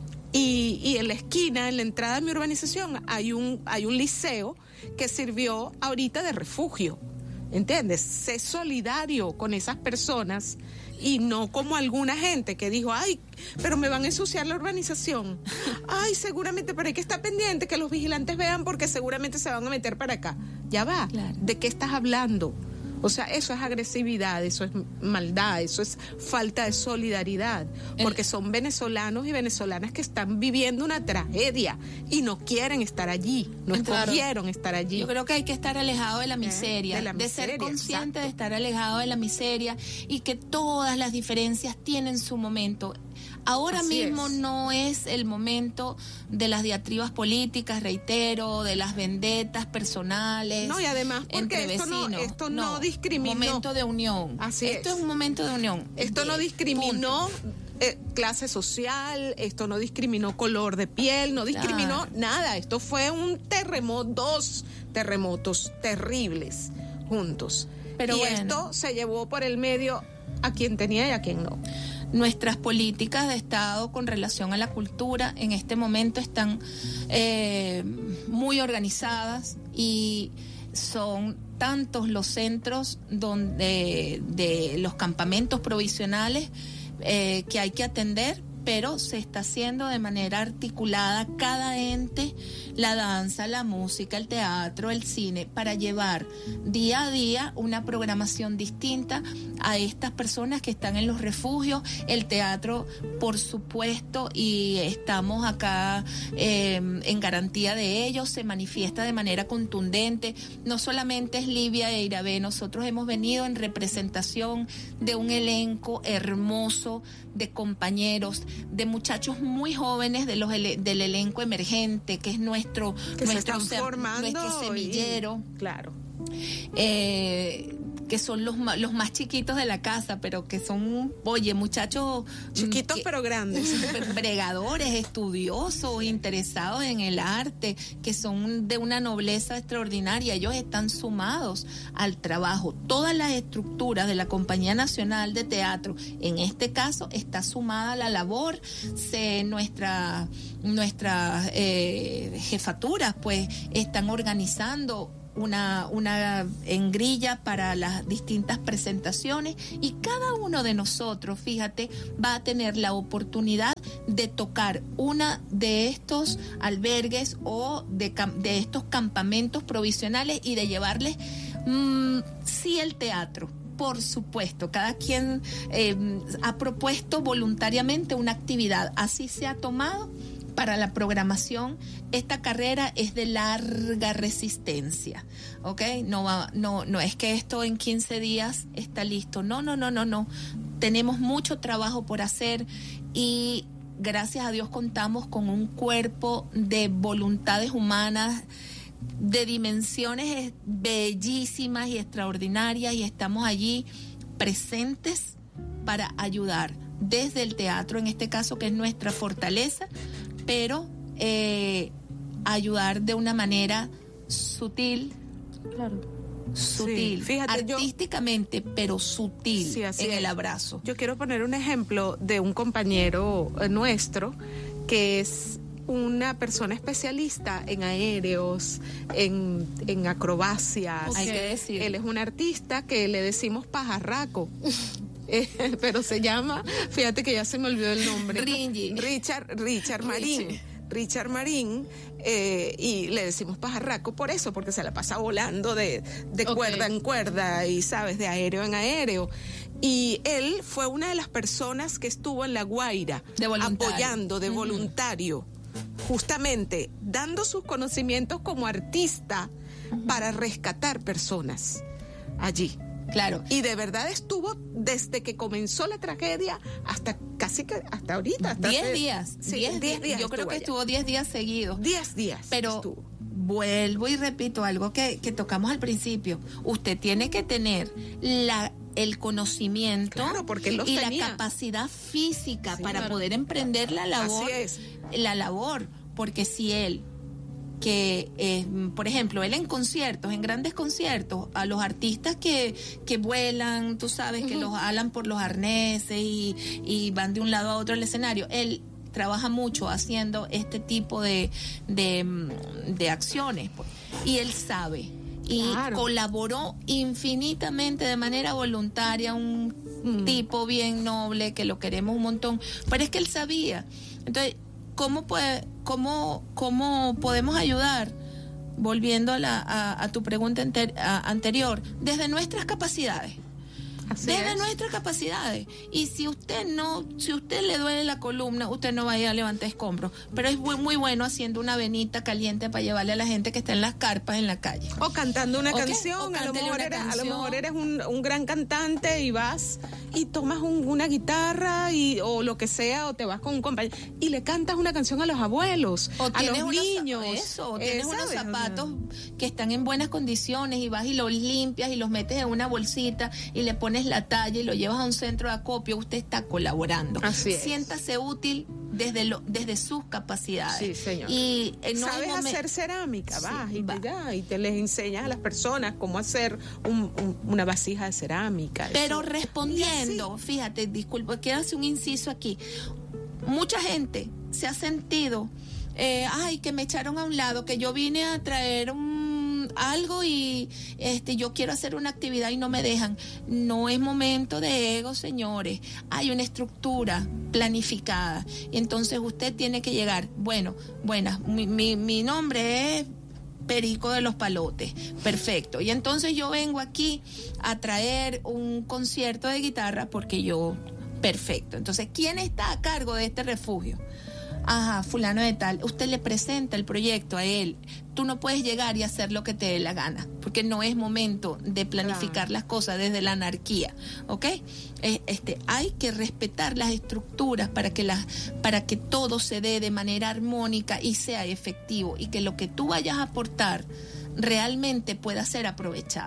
S1: Y, y en la esquina, en la entrada de mi urbanización, hay un, hay un liceo que sirvió ahorita de refugio. ¿Entiendes? Sé solidario con esas personas y no como alguna gente que dijo, ay, pero me van a ensuciar la urbanización. Ay, seguramente, pero hay que estar pendiente que los vigilantes vean porque seguramente se van a meter para acá. Ya va. Claro. ¿De qué estás hablando? O sea, eso es agresividad, eso es maldad, eso es falta de solidaridad, porque son venezolanos y venezolanas que están viviendo una tragedia y no quieren estar allí, no
S2: claro.
S1: escogieron estar allí.
S2: Yo creo que hay que estar alejado de la miseria,
S1: de, la
S2: de
S1: miseria,
S2: ser consciente
S1: exacto.
S2: de estar alejado de la miseria y que todas las diferencias tienen su momento. Ahora
S1: Así
S2: mismo
S1: es.
S2: no es el momento de las diatribas políticas, reitero, de las vendetas personales.
S1: No, y además porque
S2: entre
S1: esto,
S2: vecinos.
S1: no, esto no,
S2: no
S1: discriminó.
S2: Momento de unión.
S1: Así
S2: esto
S1: es.
S2: es un momento de unión.
S1: Esto no discriminó eh, clase social, esto no discriminó color de piel, no discriminó
S2: claro.
S1: nada. Esto fue un terremoto, dos terremotos terribles juntos.
S2: Pero
S1: y
S2: bueno.
S1: esto se llevó por el medio a quien tenía y a quien no.
S2: Nuestras políticas de Estado con relación a la cultura en este momento están eh, muy organizadas y son tantos los centros donde de los campamentos provisionales eh, que hay que atender, pero se está haciendo de manera articulada cada ente, la danza, la música, el teatro, el cine, para llevar día a día una programación distinta a estas personas que están en los refugios. El teatro, por supuesto, y estamos acá eh, en garantía de ello, se manifiesta de manera contundente. No solamente es Livia e Irabe, nosotros hemos venido en representación de un elenco hermoso de compañeros, de muchachos muy jóvenes de los del elenco emergente, que es nuestro,
S1: que
S2: nuestro,
S1: se están formando
S2: nuestro semillero.
S1: Y, claro.
S2: Eh, que son los, los más chiquitos de la casa, pero que son, oye, muchachos...
S1: Chiquitos que, pero grandes.
S2: Bregadores, estudiosos, interesados en el arte, que son de una nobleza extraordinaria. Ellos están sumados al trabajo. Todas las estructuras de la Compañía Nacional de Teatro, en este caso, está sumada a la labor. Se, nuestra, nuestras eh, jefaturas, pues, están organizando una, una en grilla para las distintas presentaciones, y cada uno de nosotros, fíjate, va a tener la oportunidad de tocar una de estos albergues o de, de estos campamentos provisionales y de llevarles mmm, sí el teatro. Por supuesto, cada quien eh, ha propuesto voluntariamente una actividad, así se ha tomado. Para la programación, esta carrera es de larga resistencia, ¿ok? No va, no, no es que esto en quince días está listo. No, no, no, no, no. Tenemos mucho trabajo por hacer y gracias a Dios contamos con un cuerpo de voluntades humanas de dimensiones bellísimas y extraordinarias, y estamos allí presentes para ayudar desde el teatro, en este caso, que es nuestra fortaleza, pero eh, ayudar de una manera sutil,
S3: claro,
S2: sutil,
S1: sí, fíjate,
S2: artísticamente, yo, pero sutil,
S1: sí,
S2: en
S1: es.
S2: el abrazo.
S1: Yo quiero poner un ejemplo de un compañero nuestro que es una persona especialista en aéreos, en, en acrobacias.
S2: Okay. Hay que decir.
S1: Él es un artista que le decimos pajarraco. Eh, pero se llama, fíjate que ya se me olvidó el nombre.
S2: Ringy.
S1: Richard, Richard Marín. Richie. Richard Marín, eh, y le decimos pajarraco por eso, porque se la pasa volando de, de okay. cuerda en cuerda y, sabes, de aéreo en aéreo. Y él fue una de las personas que estuvo en La Guaira,
S2: de
S1: apoyando de uh-huh. voluntario, justamente dando sus conocimientos como artista uh-huh. para rescatar personas allí.
S2: Claro.
S1: Y de verdad estuvo desde que comenzó la tragedia hasta casi que hasta ahorita. Hasta
S2: diez días.
S1: Sí,
S2: diez,
S1: diez días.
S2: Yo creo que allá. Estuvo diez días seguidos.
S1: Diez días.
S2: Pero
S1: estuvo.
S2: Vuelvo y repito algo que, que tocamos al principio. Usted tiene que tener la el conocimiento
S1: claro, porque él los
S2: y
S1: tenía.
S2: la capacidad física
S1: sí,
S2: para
S1: claro.
S2: poder emprender la labor.
S1: Así es.
S2: La labor, porque si él que, eh, por ejemplo, él en conciertos, en grandes conciertos, a los artistas que, que vuelan, tú sabes, uh-huh. que los alan por los arneses y, y van de un lado a otro del escenario, él trabaja mucho haciendo este tipo de, de, de acciones, pues, y él sabe, y claro. colaboró infinitamente de manera voluntaria, un mm. tipo bien noble, que lo queremos un montón, pero es que él sabía. Entonces, ¿Cómo, puede, cómo, cómo podemos ayudar? Volviendo a, la, a, a tu pregunta enter, a, anterior, desde nuestras capacidades.
S1: Así
S2: desde
S1: es.
S2: nuestras capacidades. Y si usted no, si usted le duele la columna, usted no vaya a levantar escombros. Pero es muy, muy bueno haciendo una venita caliente para llevarle a la gente que está en las carpas en la calle.
S1: O cantando una
S2: ¿Okay?
S1: canción. A lo, mejor
S2: una
S1: eres,
S2: canción.
S1: a lo mejor eres un, un gran cantante y vas y tomas un, una guitarra y, o lo que sea, o te vas con un compañero y le cantas una canción a los abuelos,
S2: o
S1: a los
S2: unos,
S1: niños.
S2: Eso, o tienes
S1: eh,
S2: unos
S1: ¿sabes?
S2: zapatos que están en buenas condiciones y vas y los limpias y los metes en una bolsita y le pones la talla y lo llevas a un centro de acopio. Usted está colaborando.
S1: Así es.
S2: Siéntase útil desde lo, desde sus capacidades.
S1: Sí, señor.
S2: Y eh, no
S1: sabes
S2: momen-
S1: hacer cerámica,
S2: Sí,
S1: vas y
S2: va.
S1: te, ya, y te les enseñas a las personas cómo hacer un, un, una vasija de cerámica.
S2: Pero
S1: eso.
S2: respondiendo, fíjate, disculpa, quiero hacer un inciso aquí. Mucha gente se ha sentido, eh, ay, que me echaron a un lado, que yo vine a traer un algo y este yo quiero hacer una actividad y no me dejan. No es momento de ego, señores. Hay una estructura planificada y entonces usted tiene que llegar. Bueno, buenas, mi, mi, mi nombre es Perico de los Palotes, perfecto. Y entonces yo vengo aquí a traer un concierto de guitarra porque yo, perfecto. Entonces, ¿quién está a cargo de este refugio? Ajá, fulano de tal. Usted le presenta el proyecto a él. Tú no puedes llegar y hacer lo que te dé la gana, porque no es momento de planificar claro. las cosas desde la anarquía, ¿ok? Este, hay que respetar las estructuras para que las, para que todo se dé de manera armónica y sea efectivo, y que lo que tú vayas a aportar realmente pueda ser aprovechado.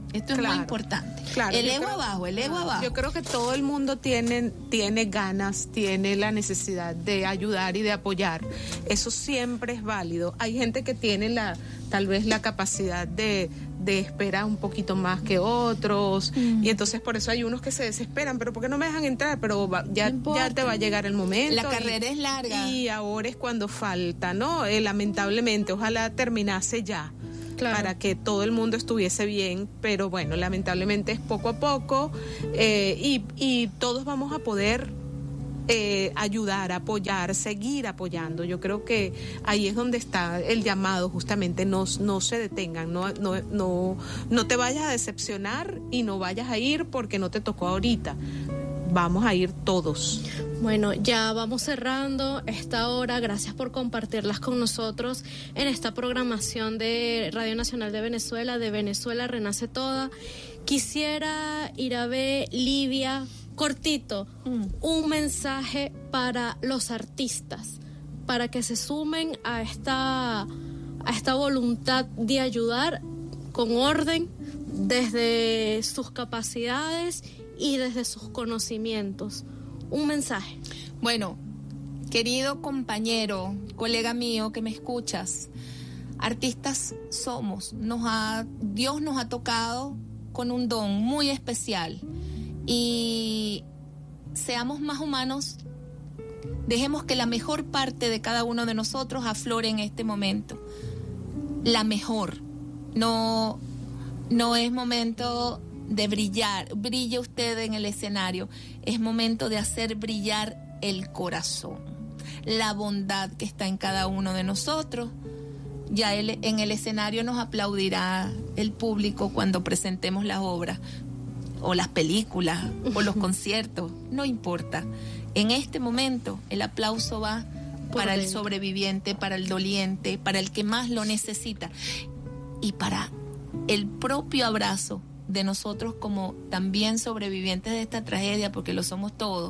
S2: Esto es
S1: Claro,
S2: muy importante.
S1: claro,
S2: el
S1: yo
S2: ego
S1: creo-
S2: abajo, el ego abajo.
S1: Yo creo que todo el mundo tiene, tiene ganas, tiene la necesidad de ayudar y de apoyar. Eso siempre es válido. Hay gente que tiene la, tal vez la capacidad de, de esperar un poquito más que otros,
S2: Mm.
S1: y entonces por eso hay unos que se desesperan, pero ¿por qué no me dejan entrar? Pero va- ya, ya te va a llegar el momento.
S2: La carrera
S1: y-
S2: es larga.
S1: Y ahora es cuando falta, ¿no? Eh, lamentablemente, ojalá terminase ya. Para que todo el mundo estuviese bien, pero bueno, lamentablemente es poco a poco, eh, y, y todos vamos a poder eh, ayudar, apoyar, seguir apoyando. Yo creo que ahí es donde está el llamado, justamente, no, no se detengan, no, no, no, no te vayas a decepcionar y no vayas a ir porque no te tocó ahorita. Vamos a ir todos.
S3: Bueno, ya vamos cerrando esta hora. Gracias por compartirlas con nosotros en esta programación de Radio Nacional de Venezuela, de Venezuela Renace Toda. Quisiera ir a ver, Livia, cortito, mm. un mensaje para los artistas, para que se sumen a esta, a esta voluntad de ayudar con orden desde sus capacidades y desde sus conocimientos. Un mensaje.
S2: Bueno, querido compañero, colega mío que me escuchas, artistas somos, nos ha, Dios nos ha tocado con un don muy especial y seamos más humanos, dejemos que la mejor parte de cada uno de nosotros aflore en este momento, la mejor, no, no es momento de brillar, brille usted en el escenario, es momento de hacer brillar el corazón, la bondad que está en cada uno de nosotros. Ya el, en el escenario nos aplaudirá el público cuando presentemos las obras o las películas o los conciertos, no importa. En este momento el aplauso va para el sobreviviente, para el doliente, para el que más lo necesita y para el propio abrazo de nosotros como también sobrevivientes de esta tragedia, porque lo somos todos,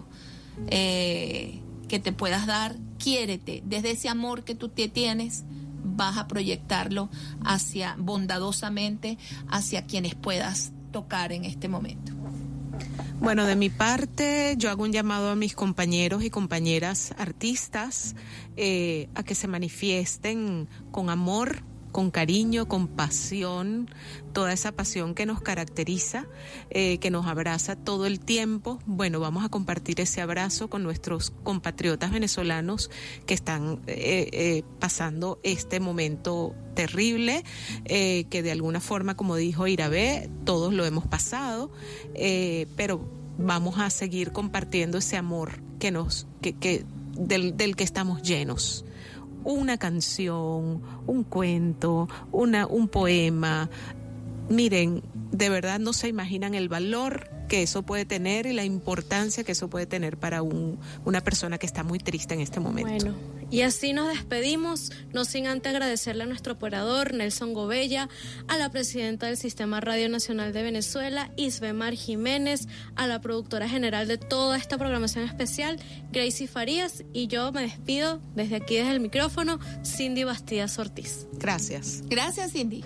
S2: eh, que te puedas dar, quiérete, desde ese amor que tú te tienes, vas a proyectarlo hacia, bondadosamente, hacia quienes puedas tocar en este momento.
S1: Bueno, de mi parte, yo hago un llamado a mis compañeros y compañeras artistas eh, a que se manifiesten con amor, con cariño, con pasión, toda esa pasión que nos caracteriza, eh, que nos abraza todo el tiempo. Bueno, vamos a compartir ese abrazo con nuestros compatriotas venezolanos que están eh, eh, pasando este momento terrible, eh, que de alguna forma, como dijo Irabé, todos lo hemos pasado, eh, pero vamos a seguir compartiendo ese amor que nos, que, que del, del que estamos llenos. Una canción, un cuento, una, un poema. Miren, de verdad no se imaginan el valor que eso puede tener y la importancia que eso puede tener para un, una persona que está muy triste en este momento.
S3: Bueno, y así nos despedimos, no sin antes agradecerle a nuestro operador Nelson Gobella, a la presidenta del Sistema Radio Nacional de Venezuela, Isbemar Jiménez, a la productora general de toda esta programación especial, Gracie Farías, y yo me despido desde aquí, desde el micrófono, Cindy Bastidas Ortiz.
S1: Gracias.
S2: Gracias, Cindy.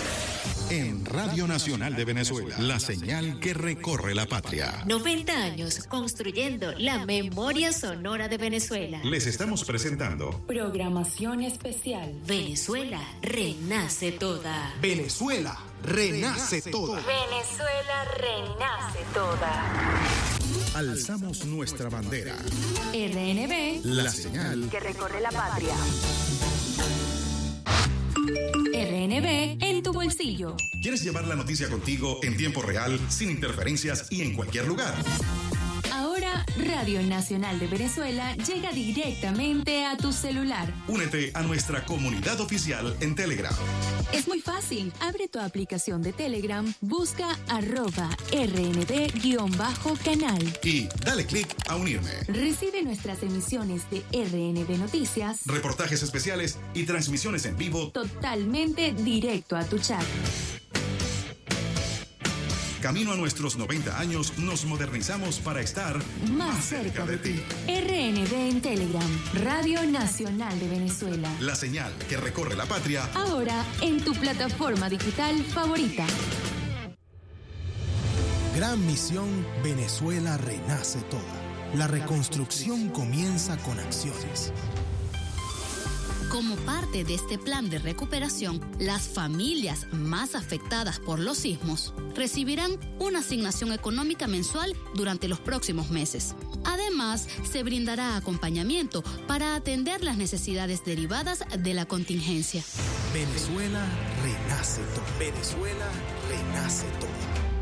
S4: En Radio Nacional de Venezuela, la señal que recorre la patria.
S5: noventa años construyendo la memoria sonora de Venezuela.
S4: Les estamos presentando
S5: Programación especial. Venezuela renace toda.
S6: Venezuela renace toda.
S5: Venezuela renace toda.
S4: Alzamos nuestra bandera.
S5: R N B,
S4: La señal
S5: que recorre la patria. R N B en tu bolsillo.
S4: ¿Quieres llevar la noticia contigo en tiempo real, sin interferencias y en cualquier lugar?
S5: Ahora Radio Nacional de Venezuela llega directamente a tu celular.
S4: Únete a nuestra comunidad oficial en Telegram.
S5: Es muy fácil. Abre tu aplicación de Telegram, busca arroba rnb-canal.
S4: Y dale clic a unirme.
S5: Recibe nuestras emisiones de R N B Noticias,
S4: Reportajes especiales y transmisiones en vivo
S5: totalmente directo a tu chat.
S4: Camino a nuestros noventa años, nos modernizamos para estar
S5: más,
S4: más cerca de ti.
S5: R N B en Telegram, Radio Nacional de Venezuela.
S4: La señal que recorre la patria.
S5: Ahora en tu plataforma digital favorita.
S6: Gran misión, Venezuela renace toda. La reconstrucción comienza con acciones.
S16: Como parte de este plan de recuperación, las familias más afectadas por los sismos recibirán una asignación económica mensual durante los próximos meses. Además, se brindará acompañamiento para atender las necesidades derivadas de la contingencia.
S6: Venezuela renace todo. Venezuela renace todo.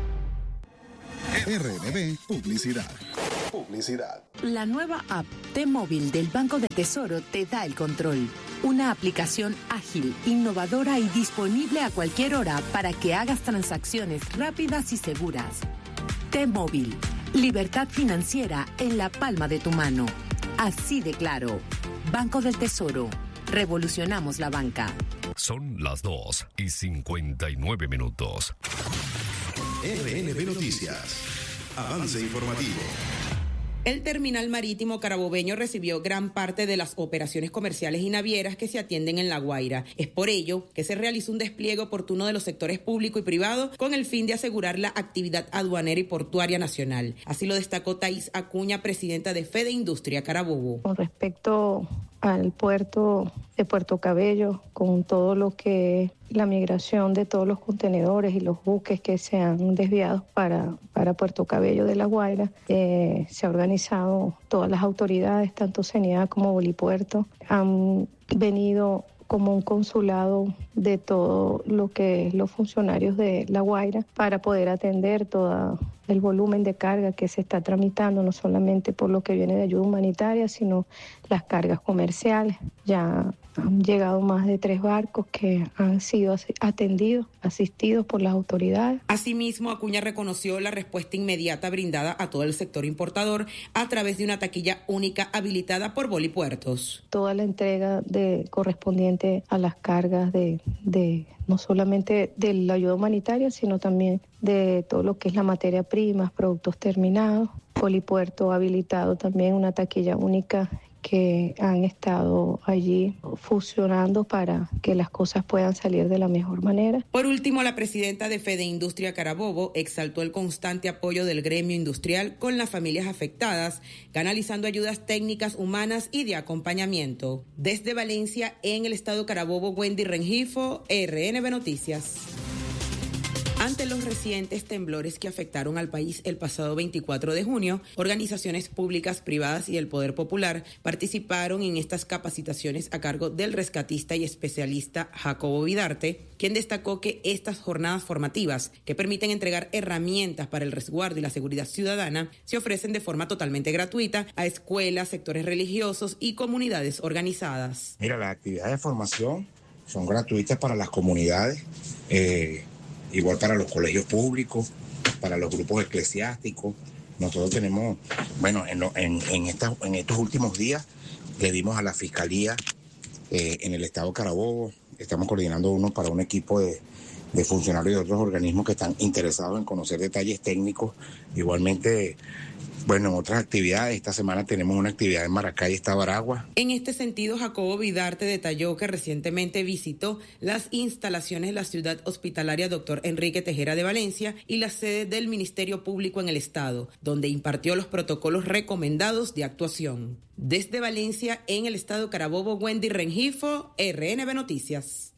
S4: R N B Publicidad. Publicidad.
S10: La nueva app T-Móvil del Banco del Tesoro te da el control. Una aplicación ágil, innovadora y disponible a cualquier hora para que hagas transacciones rápidas y seguras. T-Móvil. Libertad financiera en la palma de tu mano. Así de claro. Banco del Tesoro. Revolucionamos la banca.
S17: Son las dos y cincuenta y nueve minutos.
S4: R N B Noticias. Avance informativo.
S18: El terminal marítimo carabobeño recibió gran parte de las operaciones comerciales y navieras que se atienden en La Guaira. Es por ello que se realizó un despliegue oportuno de los sectores público y privado con el fin de asegurar la actividad aduanera y portuaria nacional. Así lo destacó Thais Acuña, presidenta de Fede Industria Carabobo.
S19: Con respecto al puerto de Puerto Cabello, con todo lo que es la migración de todos los contenedores y los buques que se han desviado para, para Puerto Cabello de La Guaira, eh, se ha organizado, todas las autoridades, tanto CENIA como Bolipuerto, han venido como un consulado de todo lo que es los funcionarios de La Guaira para poder atender todo el volumen de carga que se está tramitando, no solamente por lo que viene de ayuda humanitaria, sino las cargas comerciales. Ya han llegado más de tres barcos que han sido atendidos, asistidos por las autoridades.
S18: Asimismo, Acuña reconoció la respuesta inmediata brindada a todo el sector importador a través de una taquilla única habilitada por Bolipuertos.
S19: Toda la entrega de, correspondiente a las cargas de, de no solamente de la ayuda humanitaria, sino también de todo lo que es la materia prima, productos terminados. Bolipuerto ha habilitado también una taquilla única que han estado allí fusionando para que las cosas puedan salir de la mejor manera.
S18: Por último, la presidenta de Fede Industria Carabobo exaltó el constante apoyo del gremio industrial con las familias afectadas, canalizando ayudas técnicas, humanas y de acompañamiento. Desde Valencia, en el estado Carabobo, Wendy Rengifo, R N B Noticias. Ante los recientes temblores que afectaron al país el pasado veinticuatro de junio, organizaciones públicas, privadas y el Poder Popular participaron en estas capacitaciones a cargo del rescatista y especialista Jacobo Vidarte, quien destacó que estas jornadas formativas, que permiten entregar herramientas para el resguardo y la seguridad ciudadana, se ofrecen de forma totalmente gratuita a escuelas, sectores religiosos y comunidades organizadas.
S20: Mira, las actividades de formación son gratuitas para las comunidades, eh, igual para los colegios públicos, para los grupos eclesiásticos. Nosotros tenemos, bueno, en, lo, en, en, esta, en estos últimos días le dimos a la Fiscalía eh, en el estado Carabobo, estamos coordinando uno para un equipo de, de funcionarios de otros organismos que están interesados en conocer detalles técnicos. Igualmente, bueno, en otras actividades, esta semana tenemos una actividad en Maracay, estado Aragua.
S18: En este sentido, Jacobo Vidarte detalló que recientemente visitó las instalaciones de la ciudad hospitalaria Doctor Enrique Tejera de Valencia y la sede del Ministerio Público en el estado, donde impartió los protocolos recomendados de actuación. Desde Valencia, en el estado Carabobo, Wendy Rengifo, R N B Noticias.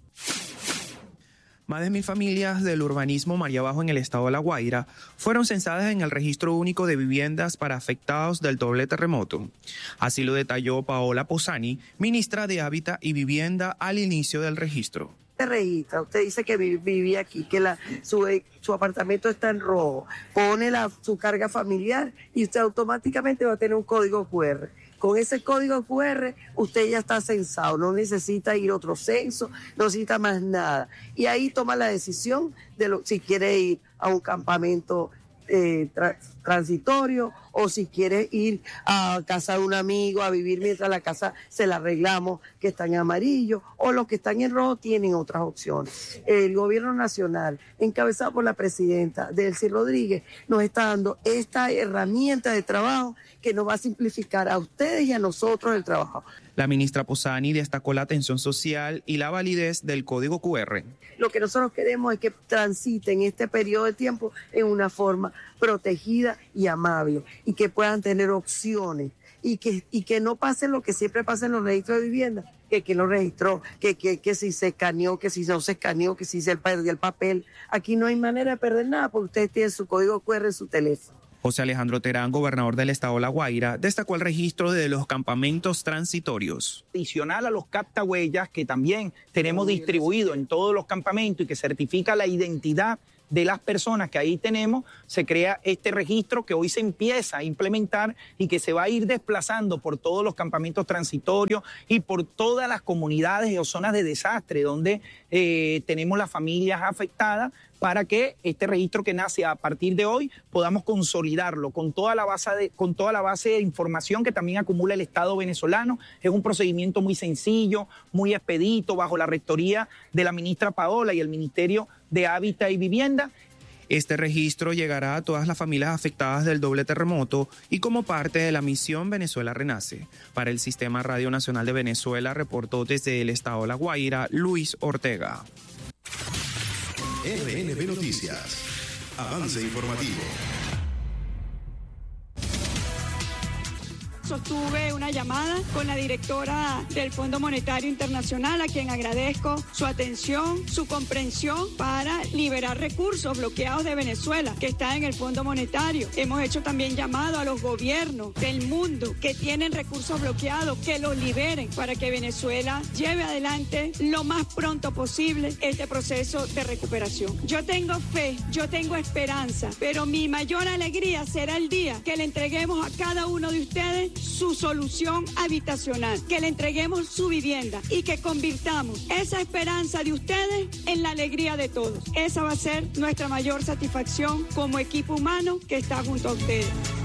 S21: Más de mil familias del urbanismo María Abajo en el estado de La Guaira fueron censadas en el registro único de viviendas para afectados del doble terremoto. Así lo detalló Paola Posani, ministra de Hábitat y Vivienda, al inicio del registro.
S22: Usted registra, usted dice que vivía aquí, que la, su, su apartamento está en rojo, pone la, su carga familiar y usted automáticamente va a tener un código cu erre. Con ese código cu erre usted ya está censado, no necesita ir a otro censo, no necesita más nada. Y ahí toma la decisión de lo, si quiere ir a un campamento eh, tra, transitorio o si quiere ir a casa de un amigo a vivir mientras la casa se la arreglamos, que está en amarillo, o los que están en rojo tienen otras opciones. El gobierno nacional, encabezado por la presidenta Delcy Rodríguez, nos está dando esta herramienta de trabajo que nos va a simplificar a ustedes y a nosotros el trabajo.
S21: La ministra Posani destacó la atención social y la validez del código cu erre.
S22: Lo que nosotros queremos es que transiten este periodo de tiempo en una forma protegida y amable, y que puedan tener opciones, y que, y que no pase lo que siempre pasa en los registros de vivienda, que quien lo registró, que, que, que si se escaneó, que si no se escaneó, que si se perdió el papel. Aquí no hay manera de perder nada porque ustedes tienen su código cu erre en su teléfono.
S21: José Alejandro Terán, gobernador del estado La Guaira, destacó el registro de los campamentos transitorios.
S8: Adicional a los captahuellas que también tenemos distribuidos en todos los campamentos y que certifica la identidad de las personas que ahí tenemos, se crea este registro que hoy se empieza a implementar y que se va a ir desplazando por todos los campamentos transitorios y por todas las comunidades o zonas de desastre donde eh, tenemos las familias afectadas, para que este registro que nace a partir de hoy podamos consolidarlo con toda la base de, con toda la base de información que también acumula el Estado venezolano. Es un procedimiento muy sencillo, muy expedito, bajo la rectoría de la ministra Paola y el Ministerio de Hábitat y Vivienda.
S21: Este registro llegará a todas las familias afectadas del doble terremoto y como parte de la misión Venezuela Renace. Para el Sistema Radio Nacional de Venezuela, reportó desde el estado La Guaira, Luis Ortega.
S4: R N B Noticias. Avance informativo.
S12: Sostuve una llamada con la directora del Fondo Monetario Internacional, a quien agradezco su atención, su comprensión para liberar recursos bloqueados de Venezuela que están en el Fondo Monetario. Hemos hecho también llamado a los gobiernos del mundo que tienen recursos bloqueados, que los liberen para que Venezuela lleve adelante lo más pronto posible este proceso de recuperación. Yo tengo fe, yo tengo esperanza, pero mi mayor alegría será el día que le entreguemos a cada uno de ustedes su solución habitacional, que le entreguemos su vivienda y que convirtamos esa esperanza de ustedes en la alegría de todos. Esa va a ser nuestra mayor satisfacción como equipo humano que está junto a ustedes.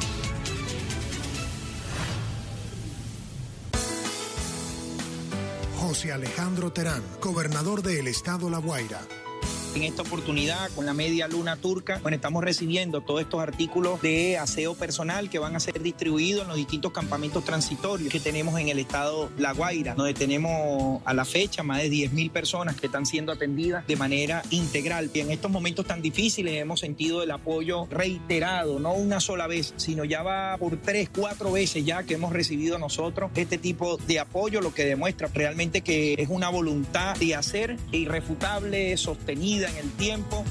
S6: José Alejandro Terán, gobernador del estado La Guaira.
S8: En esta oportunidad, con la media luna turca, bueno, estamos recibiendo todos estos artículos de aseo personal que van a ser distribuidos en los distintos campamentos transitorios que tenemos en el estado La Guaira, donde tenemos a la fecha más de diez mil personas que están siendo atendidas de manera integral. Y en estos momentos tan difíciles hemos sentido el apoyo reiterado, no una sola vez, sino ya va por tres, cuatro veces ya que hemos recibido nosotros este tipo de apoyo, lo que demuestra realmente que es una voluntad de hacer irrefutable, sostenida en el tiempo.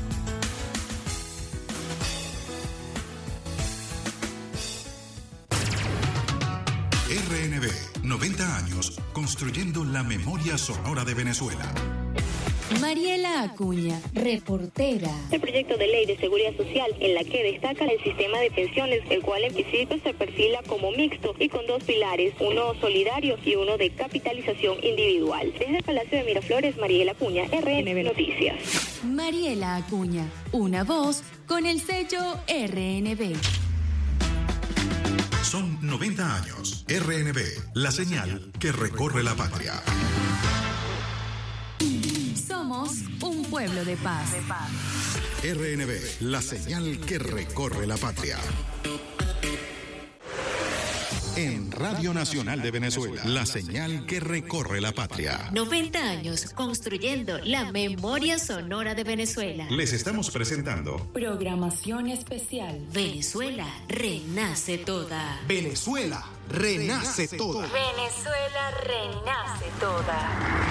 S4: R N B, noventa años construyendo la memoria sonora de Venezuela.
S5: Mariela Acuña, reportera.
S9: El proyecto de ley de seguridad social en la que destaca el sistema de pensiones, el cual en principio se perfila como mixto y con dos pilares, uno solidario y uno de capitalización individual. Desde el Palacio de Miraflores, Mariela Acuña, R N B Noticias.
S5: Mariela Acuña, una voz con el sello R N B.
S4: Son noventa años. R N B, la señal que recorre la patria.
S5: Somos un pueblo de paz.
S4: R N B, la señal que recorre la patria. En Radio Nacional de Venezuela, la señal que recorre la patria.
S5: noventa años construyendo la memoria sonora de Venezuela.
S4: Les estamos presentando
S5: Programación especial. Venezuela renace toda.
S6: Venezuela renace toda.
S5: Venezuela renace toda.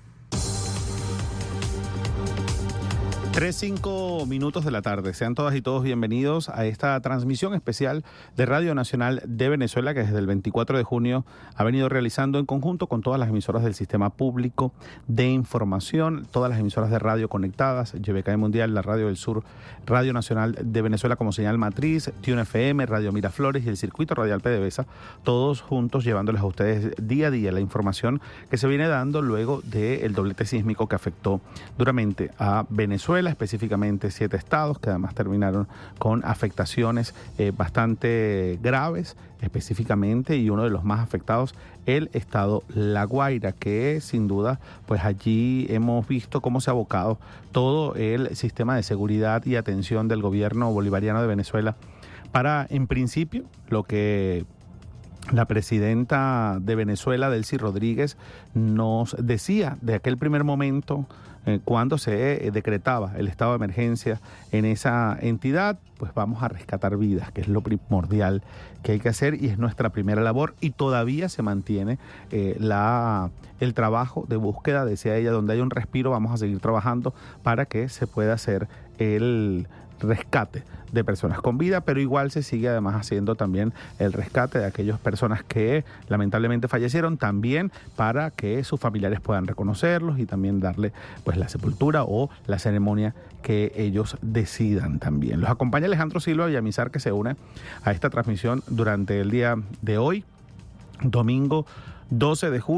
S23: Tres, cinco minutos de la tarde. Sean todas y todos bienvenidos a esta transmisión especial de Radio Nacional de Venezuela que desde el veinticuatro de junio ha venido realizando en conjunto con todas las emisoras del Sistema Público de Información, todas las emisoras de radio conectadas, Y B K Mundial, la Radio del Sur, Radio Nacional de Venezuela como señal matriz, Tune F M, Radio Miraflores y el Circuito Radial PDVSA, todos juntos llevándoles a ustedes día a día la información que se viene dando luego del doblete sísmico que afectó duramente a Venezuela, específicamente siete estados que además terminaron con afectaciones eh, bastante graves específicamente, y uno de los más afectados, el estado La Guaira, que sin duda pues allí hemos visto cómo se ha abocado todo el sistema de seguridad y atención del gobierno bolivariano de Venezuela para, en principio, lo que la presidenta de Venezuela, Delcy Rodríguez, nos decía de aquel primer momento eh, cuando se eh, decretaba el estado de emergencia en esa entidad, pues vamos a rescatar vidas, que es lo primordial que hay que hacer y es nuestra primera labor, y todavía se mantiene eh, la, el trabajo de búsqueda, decía ella, donde hay un respiro vamos a seguir trabajando para que se pueda hacer el rescate de personas con vida, pero igual se sigue además haciendo también el rescate de aquellas personas que lamentablemente fallecieron, también para que sus familiares puedan reconocerlos y también darle pues la sepultura o la ceremonia que ellos decidan también. Los acompaña Alejandro Silva Villamizar, que se une a esta transmisión durante el día de hoy, domingo doce de julio.